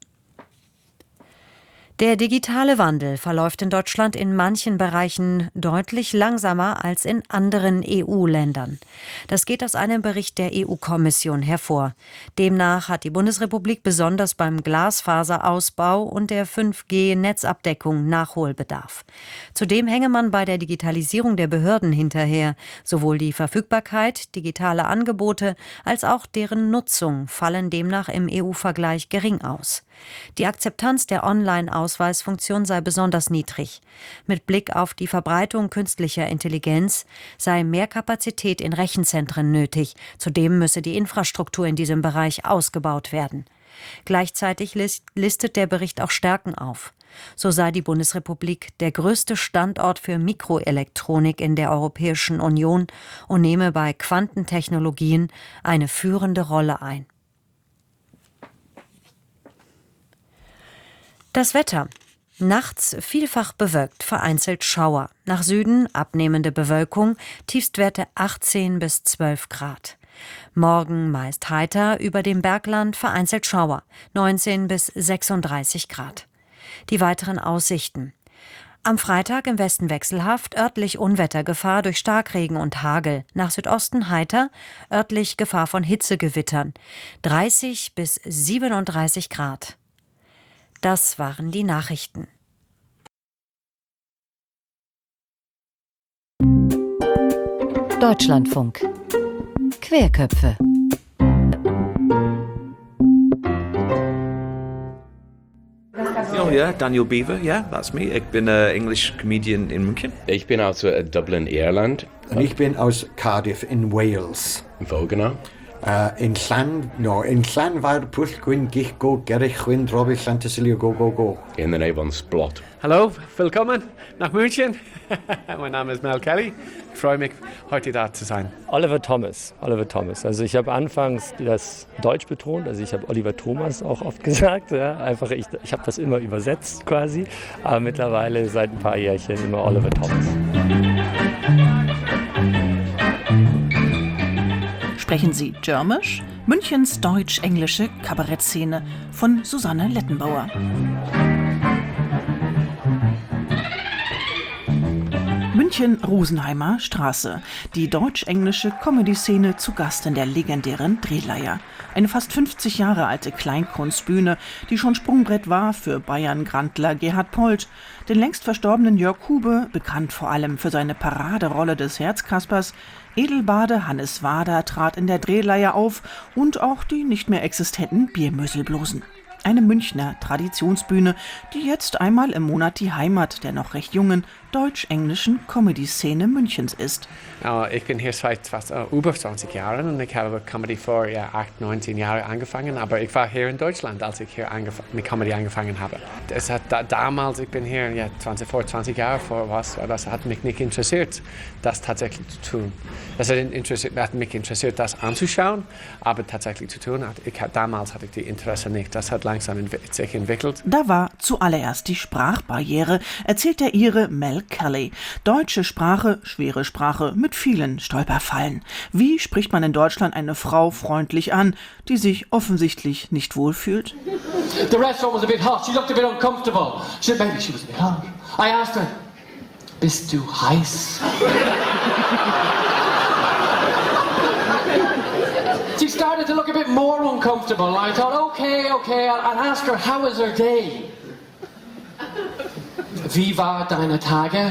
Der digitale Wandel verläuft in Deutschland in manchen Bereichen deutlich langsamer als in anderen E U-Ländern. Das geht aus einem Bericht der E U-Kommission hervor. Demnach hat die Bundesrepublik besonders beim Glasfaserausbau und der fünf G-Netzabdeckung Nachholbedarf. Zudem hänge man bei der Digitalisierung der Behörden hinterher. Sowohl die Verfügbarkeit digitaler Angebote als auch deren Nutzung fallen demnach im E U-Vergleich gering aus. Die Akzeptanz der Online-Ausweisfunktion sei besonders niedrig. Mit Blick auf die Verbreitung künstlicher Intelligenz sei mehr Kapazität in Rechenzentren nötig. Zudem müsse die Infrastruktur in diesem Bereich ausgebaut werden. Gleichzeitig listet der Bericht auch Stärken auf. So sei die Bundesrepublik der größte Standort für Mikroelektronik in der Europäischen Union und nehme bei Quantentechnologien eine führende Rolle ein. Das Wetter. Nachts vielfach bewölkt, vereinzelt Schauer. Nach Süden abnehmende Bewölkung, Tiefstwerte achtzehn bis zwölf Grad. Morgen meist heiter, über dem Bergland vereinzelt Schauer, neunzehn bis sechsunddreißig Grad. Die weiteren Aussichten. Am Freitag im Westen wechselhaft, örtlich Unwettergefahr durch Starkregen und Hagel. Nach Südosten heiter, örtlich Gefahr von Hitzegewittern. dreißig bis siebenunddreißig Grad. Das waren die Nachrichten. Deutschlandfunk. Querköpfe. Oh ja, Daniel Beaver, ja, yeah, that's me. Ich bin ein English Comedian in München. Ich bin aus uh, Dublin, Irland. Und ich bin aus Cardiff in Wales. Wo genau? Uh, in Llan, no, in Llanfair, Pwll, Gwyn, Gich, Go, Gerich, Gwyn, Drobi, Llantysilio, Go, Go, Go. In der Nähe von Splot. Hallo, willkommen nach München. Mein Name ist Mel Kelly. Ich freue mich, heute da zu sein. Oliver Thomas. Oliver Thomas. Also ich habe anfangs das Deutsch betont, also ich habe Oliver Thomas auch oft gesagt. Ja. Einfach, ich, ich habe das immer übersetzt quasi, aber mittlerweile seit ein paar Jährchen immer Oliver Thomas. Sprechen Sie Dörmisch? Münchens deutsch-englische Kabarettszene von Susanne Lettenbauer. München-Rosenheimer Straße. Die deutsch-englische Comedy-Szene zu Gast in der legendären Drehleier. Eine fast fünfzig Jahre alte Kleinkunstbühne, die schon Sprungbrett war für Bayern-Grandler Gerhard Polt, den längst verstorbenen Jörg Hube, bekannt vor allem für seine Paraderolle des Herzkaspers. Edelbade Hannes Wader trat in der Drehleier auf und auch die nicht mehr existenten Biermöselblosen. Eine Münchner Traditionsbühne, die jetzt einmal im Monat die Heimat der noch recht jungen deutsch-englischen Comedy-Szene Münchens ist. Uh, ich bin hier seit fast uh, über zwanzig Jahren und ich habe Comedy vor ja, acht, neunzehn Jahren angefangen, aber ich war hier in Deutschland, als ich hier angef- mit Comedy angefangen habe. Es hat da, damals, ich bin hier ja, zwanzig, vor zwanzig Jahren, vor was, das hat mich nicht interessiert, das tatsächlich zu tun. Es hat, hat mich interessiert, das anzuschauen, aber tatsächlich zu tun, ich, damals hatte ich die Interesse nicht. Das hat langsam entwi- sich entwickelt. Da war zuallererst die Sprachbarriere, erzählt der Ire Mel Kelly. Deutsche Sprache, schwere Sprache mit vielen Stolperfallen. Wie spricht man in Deutschland eine Frau freundlich an, die sich offensichtlich nicht wohlfühlt? The restaurant was a bit hot. She looked a bit uncomfortable. She, maybe she was a bit hot. I asked her, "Bist du heiß?" She started to look a bit more uncomfortable. I thought, okay, okay, I'll, I'll ask her, how was her day? Wie war deine Tage?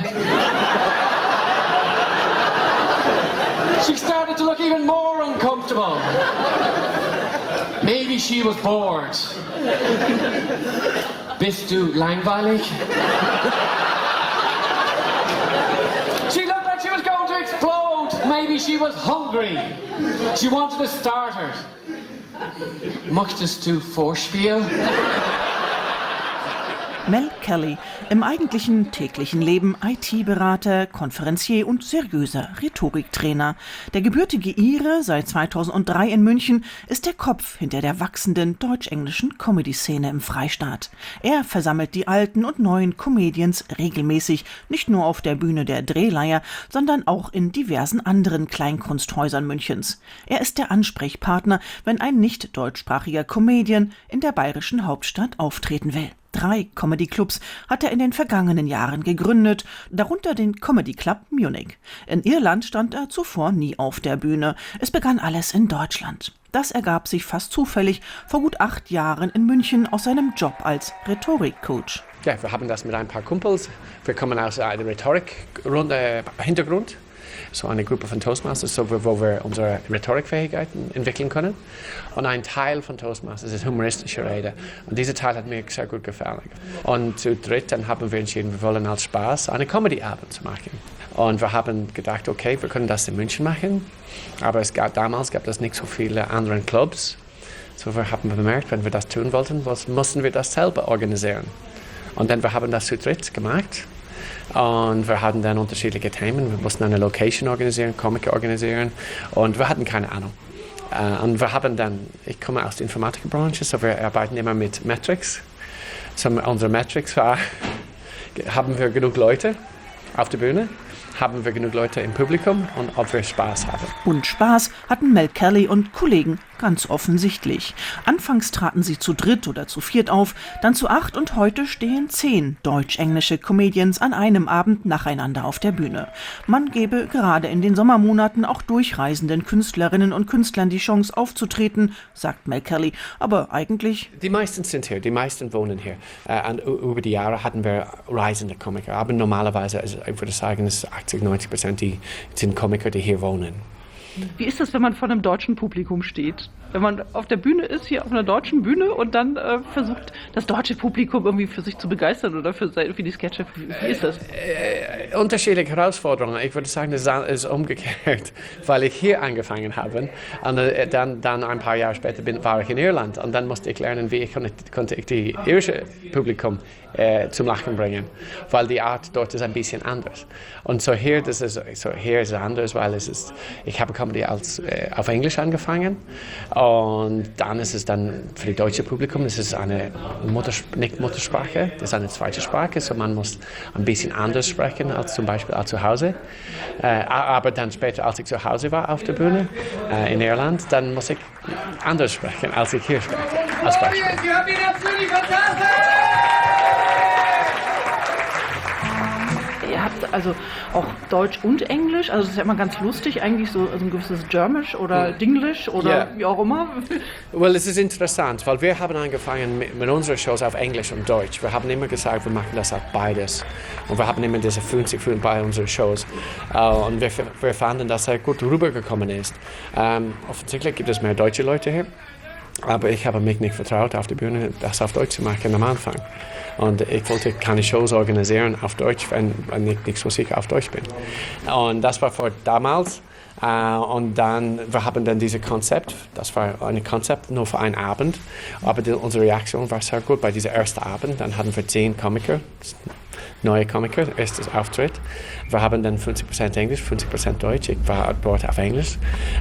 She started to look even more uncomfortable. Maybe she was bored. Bist du langweilig? She looked like she was going to explode. Maybe she was hungry. She wanted a starter. Möchtest du Vorspiel? Mel Kelly, im eigentlichen täglichen Leben I T-Berater, Konferencier und seriöser Rhetoriktrainer. Der gebürtige Ire, seit zweitausenddrei in München, ist der Kopf hinter der wachsenden deutsch-englischen Comedy-Szene im Freistaat. Er versammelt die alten und neuen Comedians regelmäßig, nicht nur auf der Bühne der Drehleier, sondern auch in diversen anderen Kleinkunsthäusern Münchens. Er ist der Ansprechpartner, wenn ein nicht deutschsprachiger Comedian in der bayerischen Hauptstadt auftreten will. Drei Comedy-Clubs hat er in den vergangenen Jahren gegründet, darunter den Comedy Club Munich. In Irland stand er zuvor nie auf der Bühne. Es begann alles in Deutschland. Das ergab sich fast zufällig vor gut acht Jahren in München aus seinem Job als Rhetorikcoach. Ja, wir haben das mit ein paar Kumpels. Wir kommen aus einem Rhetorik-Hintergrund. So eine Gruppe von Toastmasters, so wo wir unsere Rhetorikfähigkeiten entwickeln können. Und ein Teil von Toastmasters ist humoristische Rede. Und dieser Teil hat mir sehr gut gefallen. Und zu dritt dann haben wir entschieden, wir wollen als Spaß eine Comedy-Abend zu machen. Und wir haben gedacht, okay, wir können das in München machen. Aber es gab, damals gab es nicht so viele andere Clubs. So wir haben bemerkt, wenn wir das tun wollten, mussten wir das selber organisieren. Und dann wir haben das zu dritt gemacht. Und wir hatten dann unterschiedliche Themen. Wir mussten eine Location organisieren, Comic organisieren und wir hatten keine Ahnung. Und wir haben dann, ich komme aus der Informatikbranche, so wir arbeiten immer mit Metrics. So unsere Metrics war, haben wir genug Leute auf der Bühne? haben wir genug Leute im Publikum und ob wir Spaß haben. Und Spaß hatten Mel Kelly und Kollegen ganz offensichtlich. Anfangs traten sie zu dritt oder zu viert auf, dann zu acht und heute stehen zehn deutsch-englische Comedians an einem Abend nacheinander auf der Bühne. Man gebe gerade in den Sommermonaten auch durchreisenden Künstlerinnen und Künstlern die Chance aufzutreten, sagt Mel Kelly. Aber eigentlich... Die meisten sind hier, die meisten wohnen hier. Und über die Jahre hatten wir reisende Komiker. Aber normalerweise, also ich würde sagen, es ist achtzig, neunzig Prozent die sind Komiker, die hier wohnen. Wie ist das, wenn man vor einem deutschen Publikum steht? Wenn man auf der Bühne ist, hier auf einer deutschen Bühne und dann äh, versucht, das deutsche Publikum irgendwie für sich zu begeistern oder für, für die Sketche. Wie ist das? Äh, äh, unterschiedliche Herausforderungen. Ich würde sagen, das ist umgekehrt, weil ich hier angefangen habe und äh, dann, dann ein paar Jahre später bin, war ich in Irland und dann musste ich lernen, wie ich konnte, konnte ich die irische Publikum äh, zum Lachen bringen, weil die Art dort ist ein bisschen anders. Und so hier, das ist, so hier ist es anders, weil es ist, ich habe Comedy als, äh, auf Englisch angefangen. Und dann ist es dann für das deutsche Publikum, es ist eine Mutters- nicht Muttersprache, das ist eine zweite Sprache, so man muss ein bisschen anders sprechen als zum Beispiel als zu Hause. Äh, aber dann später, als ich zu Hause war auf der Bühne äh, in Irland, dann muss ich anders sprechen, als ich hier spreche. Als Beispiel. Ihr habt also auch Deutsch und Englisch, also das ist ja immer ganz lustig, eigentlich so, so ein gewisses Germisch oder Dinglish oder yeah. wie auch immer. Well, es ist interessant, weil wir haben angefangen mit, mit unseren Shows auf Englisch und Deutsch. Wir haben immer gesagt, wir machen das auf beides. Und wir haben immer diese fünfzig fünfzig bei unseren Shows. Uh, und wir, wir fanden, dass er gut rübergekommen ist. Um, offensichtlich gibt es mehr deutsche Leute hier. Aber ich habe mich nicht vertraut, auf der Bühne das auf Deutsch zu machen am Anfang. Und ich wollte keine Shows organisieren auf Deutsch, wenn, wenn ich nicht so sicher auf Deutsch bin. Und das war vor damals. Uh, und dann, wir haben dann dieses Konzept, das war ein Konzept nur für einen Abend. Aber die, unsere Reaktion war sehr gut bei diesem ersten Abend. Dann hatten wir zehn Komiker, neue Komiker, erstes Auftritt. Wir haben dann fünfzig Prozent Englisch, fünfzig Prozent Deutsch. Ich war dort auf Englisch.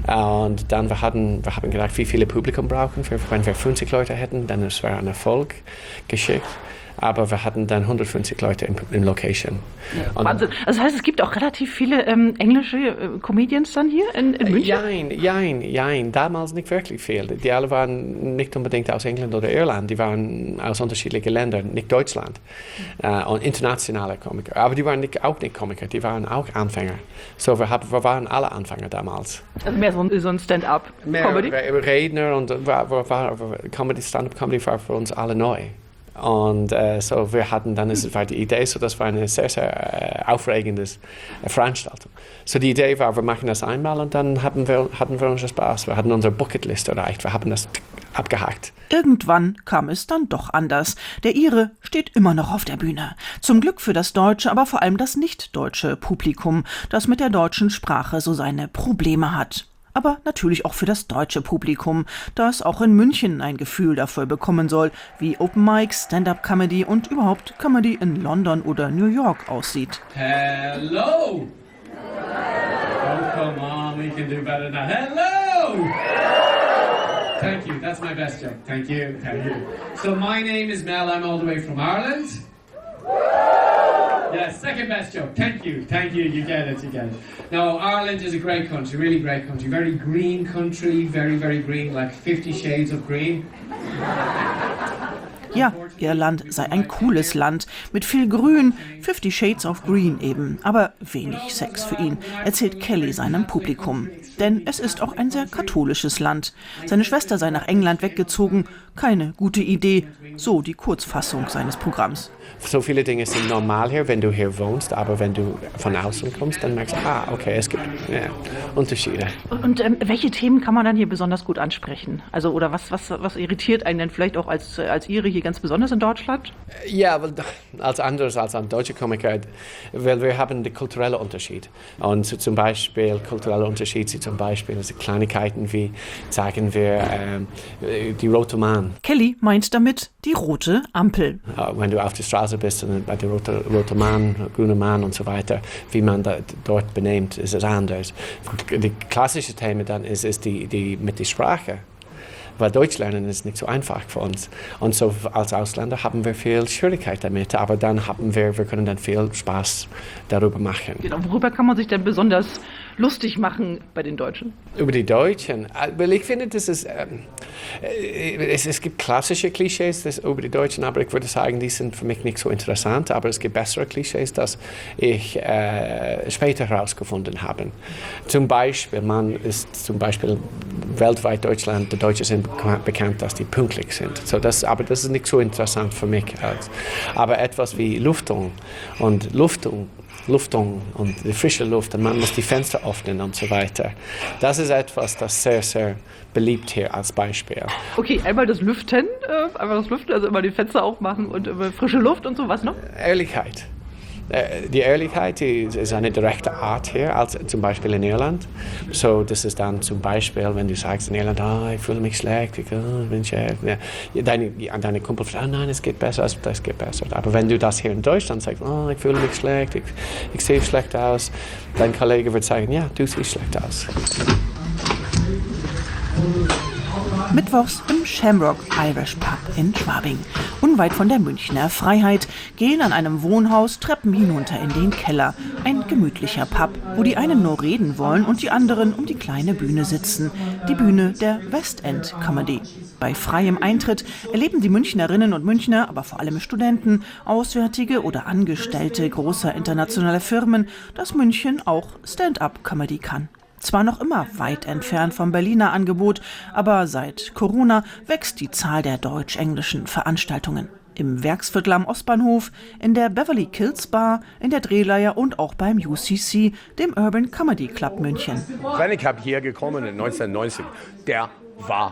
Und dann wir hatten wir haben gedacht, wie viele Publikum brauchen wir. Wenn wir fünfzig Leute hätten, dann es wäre ein Erfolg geschickt. Aber wir hatten dann hundertfünfzig Leute im, im Location. Ja, Wahnsinn. Also das heißt, es gibt auch relativ viele ähm, englische äh, Comedians dann hier in, in München? Jein, jein, jein. Damals nicht wirklich viel. Die alle waren nicht unbedingt aus England oder Irland. Die waren aus unterschiedlichen Ländern, nicht Deutschland. Mhm. Uh, und internationale Komiker. Aber die waren nicht, auch nicht Komiker, die waren auch Anfänger. So, wir, haben, wir waren alle Anfänger damals. Also mehr so ein, so ein Stand-up-Comedy? Mehr Redner und war, war, war, Comedy, Stand-up-Comedy war für uns alle neu. Und äh, so wir hatten dann, es war die Idee, so das war eine sehr, sehr äh, aufregendes äh, Veranstaltung. So die Idee war, wir machen das einmal und dann hatten wir, hatten wir unseren Spaß. Wir hatten unsere Bucketlist erreicht, wir haben das abgehakt. Irgendwann kam es dann doch anders. Der Ire steht immer noch auf der Bühne. Zum Glück für das deutsche, aber vor allem das nicht-deutsche Publikum, das mit der deutschen Sprache so seine Probleme hat. Aber natürlich auch für das deutsche Publikum, das auch in München ein Gefühl dafür bekommen soll, wie Open Mics, Stand-up-Comedy und überhaupt Comedy in London oder New York aussieht. Hello! Oh, come on, we can do better now. Hello! Thank you, that's my best joke. Thank you, thank you. So my name is Mel, I'm all the way from Ireland. Yes, second best joke. Thank you, thank you. You get it, you get it. No, Ireland is a great country, really great country. Very green country, very, very green, like fifty shades of green. Ja, Irland sei ein cooles Land, mit viel Grün, Fifty Shades of Green eben, aber wenig Sex für ihn, erzählt Kelly seinem Publikum. Denn es ist auch ein sehr katholisches Land. Seine Schwester sei nach England weggezogen, keine gute Idee, so die Kurzfassung seines Programms. So viele Dinge sind normal hier, wenn du hier wohnst, aber wenn du von außen kommst, dann merkst du, ah, okay, es gibt ja, Unterschiede. Und, und ähm, welche Themen kann man dann hier besonders gut ansprechen? Also, oder was, was, was irritiert einen denn vielleicht auch als, als Ire hier ganz besonders in Deutschland? Ja, als anders als ein deutscher Komiker, weil wir haben den kulturellen Unterschied. Und so zum Beispiel, kultureller Unterschied sind zum Beispiel also Kleinigkeiten wie, sagen wir, ähm, die rote Mann. Kelly meint damit die rote Ampel. Wenn du auf der Straße bist und bei der rote, rote Mann, grüne Mann und so weiter, wie man da, dort benimmt, ist es anders. Die klassische Thema dann ist, ist die, die mit der Sprache. weil Deutsch lernen ist nicht so einfach für uns. Und so als Ausländer haben wir viel Schwierigkeit damit, aber dann haben wir, wir können dann viel Spaß darüber machen. Genau, worüber kann man sich denn besonders lustig machen bei den Deutschen? Über die Deutschen? Weil ich finde, das ist, ähm, es, es gibt klassische Klischees das, über die Deutschen, aber ich würde sagen, die sind für mich nicht so interessant. Aber es gibt bessere Klischees, das ich äh, später herausgefunden habe. Zum Beispiel, man ist zum Beispiel weltweit Deutschland, die Deutschen sind bekannt, dass die pünktlich sind. So das, aber das ist nicht so interessant für mich. Als, aber etwas wie Luftung und Luftung, Luftung und die frische Luft und man muss die Fenster öffnen und so weiter. Das ist etwas, das sehr, sehr beliebt hier als Beispiel. Okay, einmal das Lüften, äh, einmal das Lüften, also immer die Fenster aufmachen und äh, frische Luft und so, was noch? Ehrlichkeit. Die Ehrlichkeit ist eine direkte Art hier, als zum Beispiel in Irland. So, das ist dann zum Beispiel, wenn du sagst in Irland, oh, ich fühle mich schlecht, ich oh, bin schlecht. Ja, deine, deine Kumpel sagt, oh, nein, es geht besser, es geht besser. Aber wenn du das hier in Deutschland sagst, oh, ich fühle mich schlecht, ich, ich sehe schlecht aus, dein Kollege wird sagen, ja, du siehst schlecht aus. Mittwochs im Shamrock Irish Pub in Schwabing. Unweit von der Münchner Freiheit gehen an einem Wohnhaus Treppen hinunter in den Keller. Ein gemütlicher Pub, wo die einen nur reden wollen und die anderen um die kleine Bühne sitzen. Die Bühne der West End Comedy. Bei freiem Eintritt erleben die Münchnerinnen und Münchner, aber vor allem Studenten, Auswärtige oder Angestellte großer internationaler Firmen, dass München auch Stand-up-Comedy kann. Zwar noch immer weit entfernt vom Berliner Angebot, aber seit Corona wächst die Zahl der deutsch-englischen Veranstaltungen. Im Werksviertel am Ostbahnhof, in der Beverly Kills Bar, in der Drehleier und auch beim U C C, dem Urban Comedy Club München. Wenn ich habe hier gekommen in neunzehnhundertneunzig, der war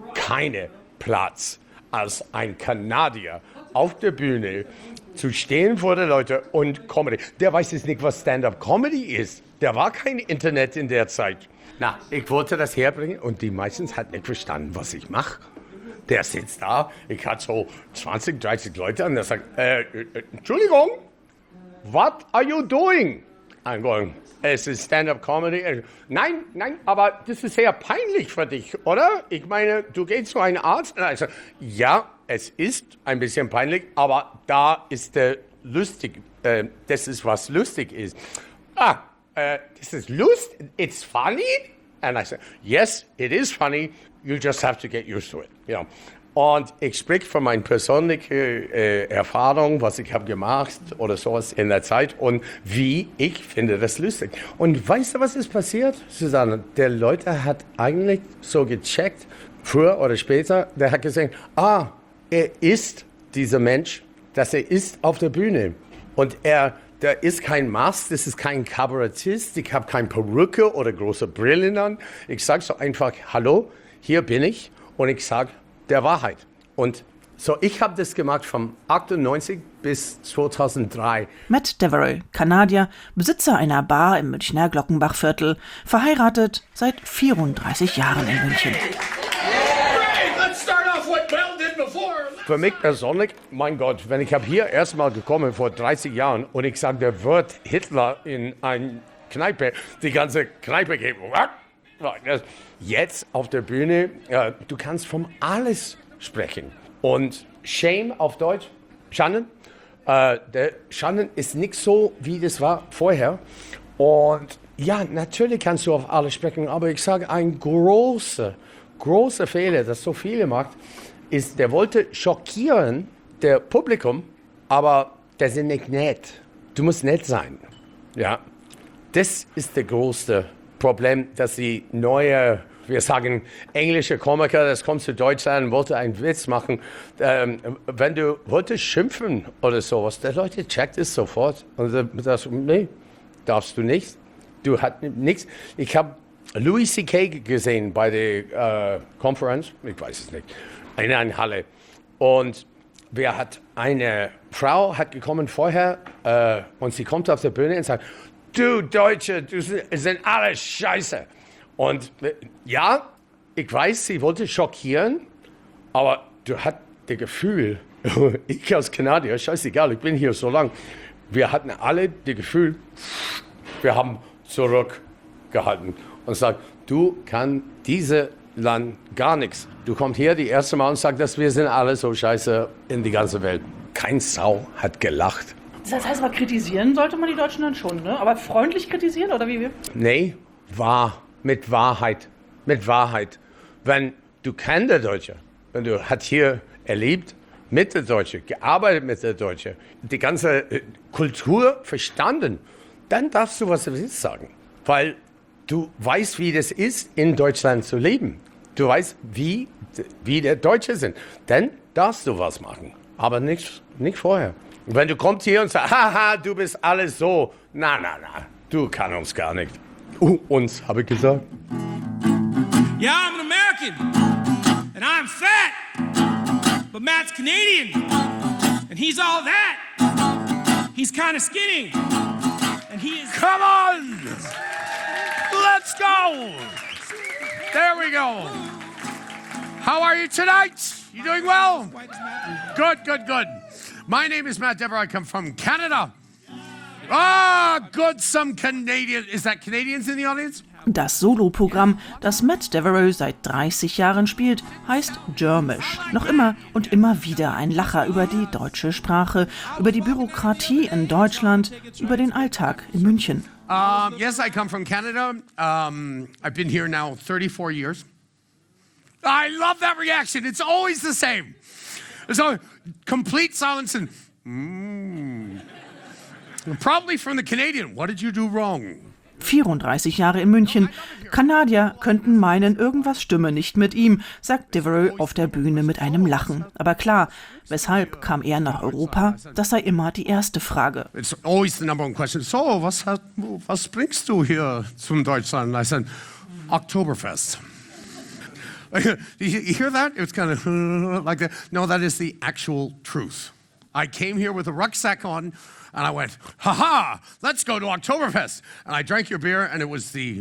keine Platz als ein Kanadier auf der Bühne zu stehen vor den Leuten und Comedy. Der weiß jetzt nicht, was Stand-up-Comedy ist. Der war kein Internet in der Zeit. Na, ich wollte das herbringen und die meisten hat nicht verstanden, was ich mache. Der sitzt da, ich hatte so zwanzig, dreißig Leute und der sagt, äh, äh, Entschuldigung, what are you doing? I'm going, es ist Stand-up-Comedy. Nein, nein, aber das ist sehr peinlich für dich, oder? Ich meine, du gehst zu einem Arzt und er sagt, ja, es ist ein bisschen peinlich, aber da ist der lustig, äh, das ist, was lustig ist. Ah, Uh, this is lust, it's funny? And I said, yes, it is funny, you just have to get used to it. You know. Und ich spreche von meiner persönlichen äh, Erfahrung, was ich habe gemacht oder sowas in der Zeit und wie ich finde das lustig. Und weißt du, was ist passiert, Susanne? Der Leute hat eigentlich so gecheckt, früher oder später, der hat gesagt, ah, er ist dieser Mensch, dass er ist auf der Bühne. Und er Der ist kein Mask, das ist kein Kabarettist, ich habe keine Perücke oder große Brillen an. Ich sage so einfach, hallo, hier bin ich und ich sage der Wahrheit. Und so, ich habe das gemacht von achtundneunzig bis zweitausenddrei. Matt Devereux, Kanadier, Besitzer einer Bar im Münchner Glockenbachviertel, verheiratet seit vierunddreißig Jahren in München. Für mich persönlich, mein Gott, wenn ich habe hier erstmal gekommen vor dreißig Jahren und ich sage, der wird Hitler in eine Kneipe, die ganze Kneipe geben. Jetzt auf der Bühne, ja, du kannst von alles sprechen. Und Shame auf Deutsch, Schande, äh, der Schande ist nicht so, wie das war vorher. Und ja, natürlich kannst du auf alles sprechen, aber ich sage, ein großer, großer Fehler, das so viele macht, ist, der wollte schockieren, der Publikum, aber der sind nicht nett. Du musst nett sein. Ja, das ist das größte Problem, dass die neue, wir sagen, englische Komiker, das kommt zu Deutschland, wollte einen Witz machen. Ähm, wenn du wolltest schimpfen oder sowas, der Leute checkt es sofort. Und das, nee, darfst du nicht. Du hast nichts. Ich habe Louis C K gesehen bei der äh, Konferenz, ich weiß es nicht, in einer Halle. Und wer hat eine Frau hat gekommen vorher äh, und sie kommt auf der Bühne und sagt, du Deutsche, du sind alle scheiße. Und äh, ja, ich weiß, sie wollte schockieren, aber du hast das Gefühl, ich als Kanadier, scheißegal, ich bin hier so lang, wir hatten alle das Gefühl, wir haben zurückgehalten und sagt, du kannst diese Land gar nichts. Du kommst hier die erste Mal und sagst, dass wir sind alle so scheiße in die ganze Welt. Kein Sau hat gelacht. Das heißt aber, kritisieren sollte man die Deutschen dann schon, ne? Aber freundlich kritisieren oder wie? Nee, wahr, mit Wahrheit, mit Wahrheit. Wenn du kennst der Deutsche, wenn du hast hier erlebt mit der Deutsche, gearbeitet mit der Deutsche, die ganze Kultur verstanden, dann darfst du was du willst sagen. Weil du weißt, wie das ist, in Deutschland zu leben. Du weißt, wie, wie die Deutsche sind. Dann darfst du was machen, aber nicht, nicht vorher. Wenn du kommst hier und sagst, haha, du bist alles so, na, na, na, du kannst uns gar nicht. Uh, uns, habe ich gesagt. Yeah, I'm an American, and I'm fat, but Matt's Canadian, and he's all that. He's kind of skinny, and he is... Come on! Let's go! There we go. How are you tonight? You doing well? Good, good, good. My name is Matt Dever. I come from Canada. Ah, good, some Canadian. Is that Canadians in the audience? Das Soloprogramm, das Matt Devereaux seit dreißig Jahren spielt, heißt Germish. Noch immer und immer wieder ein Lacher über die deutsche Sprache, über die Bürokratie in Deutschland, über den Alltag in München. Um, yes, I come from Canada. Um, I've been here now thirty-four years. I love that reaction. It's always the same. So complete silence and mm. Probably from the Canadian. What did you do wrong? vierunddreißig Jahre in München. Kanadier könnten meinen, irgendwas stimme nicht mit ihm, sagt Devereaux auf der Bühne mit einem Lachen. Aber klar, weshalb kam er nach Europa? Das sei immer die erste Frage. It's always the number one question. So, was, hat, was bringst du hier zum Deutschland? I said, Oktoberfest. You hear that? It's kind of like that. No, that is the actual truth. I came here with a rucksack on, and I went, ha ha, let's go to Oktoberfest. And I drank your beer, and it was the